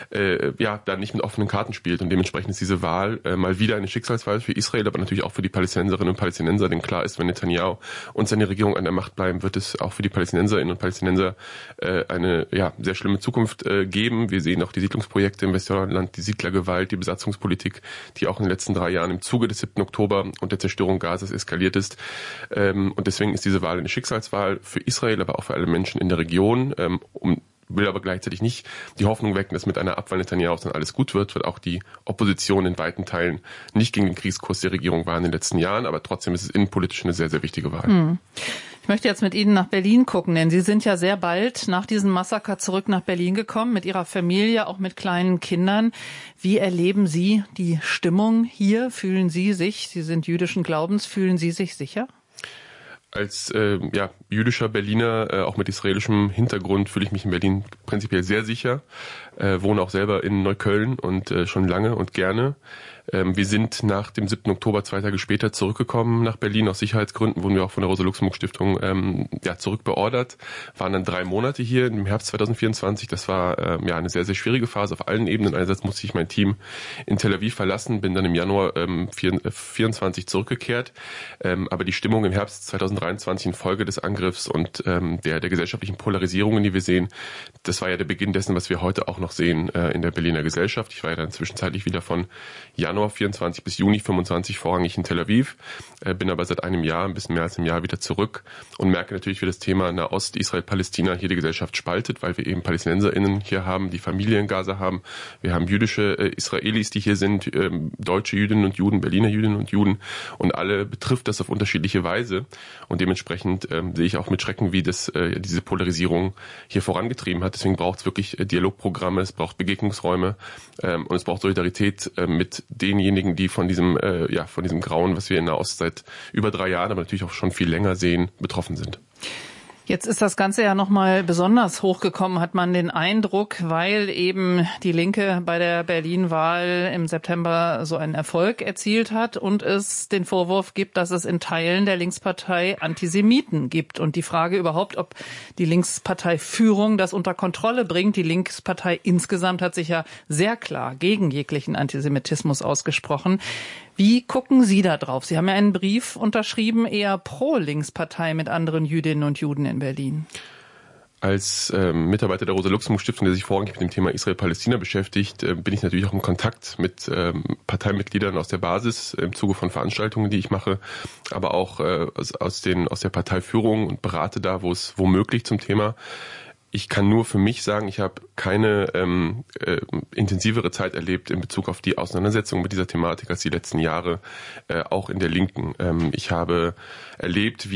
da nicht mit offenen Karten spielt. Und dementsprechend ist diese Wahl mal wieder eine Schicksalswahl für Israel, aber natürlich auch für die Palästinenserinnen und Palästinenser. Denn klar ist, wenn Netanyahu und seine Regierung an der Macht bleiben, wird es auch für die Palästinenserinnen und Palästinenser eine sehr schlimme Zukunft geben. Wir sehen auch die Siedlungsprojekte im Westjordanland, die Siedlergewalt, die Besatzungspolitik, die auch in den letzten 3 Jahren im Zuge des 7. Oktober und der Zerstörung Gazas eskaliert ist. Und deswegen ist diese Wahl eine Schicksalswahl für Israel, aber auch für alle Menschen in der Region. Will aber gleichzeitig nicht die Hoffnung wecken, dass mit einer Abwahl Netanyahus dann alles gut wird, weil auch die Opposition in weiten Teilen nicht gegen den Kriegskurs der Regierung war in den letzten Jahren. Aber trotzdem ist es innenpolitisch eine sehr, sehr wichtige Wahl. Ich möchte jetzt mit Ihnen nach Berlin gucken, denn Sie sind ja sehr bald nach diesem Massaker zurück nach Berlin gekommen, mit Ihrer Familie, auch mit kleinen Kindern. Wie erleben Sie die Stimmung hier? Fühlen Sie sich, Sie sind jüdischen Glaubens, fühlen Sie sich sicher? Als jüdischer Berliner, auch mit israelischem Hintergrund, fühle ich mich in Berlin prinzipiell sehr sicher. Wohne auch selber in Neukölln und schon lange und gerne. Wir sind nach dem 7. Oktober 2 Tage später zurückgekommen nach Berlin. Aus Sicherheitsgründen wurden wir auch von der Rosa-Luxemburg-Stiftung zurückbeordert. Waren dann 3 Monate hier im Herbst 2024. Das war eine sehr, sehr schwierige Phase auf allen Ebenen. Einerseits musste ich mein Team in Tel Aviv verlassen, bin dann im Januar 24 zurückgekehrt. Aber die Stimmung im Herbst 2023 infolge des Angriffs und der gesellschaftlichen Polarisierungen, die wir sehen, das war ja der Beginn dessen, was wir heute auch noch sehen in der Berliner Gesellschaft. Ich war ja dann zwischenzeitlich wieder von Januar 24 bis Juni 25 vorrangig in Tel Aviv, bin aber seit einem Jahr, ein bisschen mehr als einem Jahr wieder zurück und merke natürlich, wie das Thema Nahost, Israel, Palästina hier die Gesellschaft spaltet, weil wir eben PalästinenserInnen hier haben, die Familie in Gaza haben. Wir haben jüdische Israelis, die hier sind, deutsche Jüdinnen und Juden, Berliner Jüdinnen und Juden und alle betrifft das auf unterschiedliche Weise und dementsprechend sehe ich auch mit Schrecken, wie das diese Polarisierung hier vorangetrieben hat. Deswegen braucht es wirklich Dialogprogramme, es braucht Begegnungsräume und es braucht Solidarität mit denjenigen, die von diesem Grauen, was wir in Nahost seit über 3 Jahren, aber natürlich auch schon viel länger sehen, betroffen sind. Jetzt ist das Ganze ja nochmal besonders hochgekommen, hat man den Eindruck, weil eben die Linke bei der Berlin-Wahl im September so einen Erfolg erzielt hat und es den Vorwurf gibt, dass es in Teilen der Linkspartei Antisemiten gibt. Und die Frage überhaupt, ob die Linksparteiführung das unter Kontrolle bringt. Die Linkspartei insgesamt hat sich ja sehr klar gegen jeglichen Antisemitismus ausgesprochen. Wie gucken Sie da drauf? Sie haben ja einen Brief unterschrieben, eher pro Linkspartei mit anderen Jüdinnen und Juden in Berlin. Als Mitarbeiter der Rosa-Luxemburg-Stiftung, der sich vorrangig mit dem Thema Israel-Palästina beschäftigt, bin ich natürlich auch im Kontakt mit Parteimitgliedern aus der Basis im Zuge von Veranstaltungen, die ich mache, aber auch aus der Parteiführung und berate da, wo es womöglich zum Thema. Ich kann nur für mich sagen, ich habe keine intensivere Zeit erlebt in Bezug auf die Auseinandersetzung mit dieser Thematik als die letzten Jahre, auch in der Linken. Ich habe erlebt,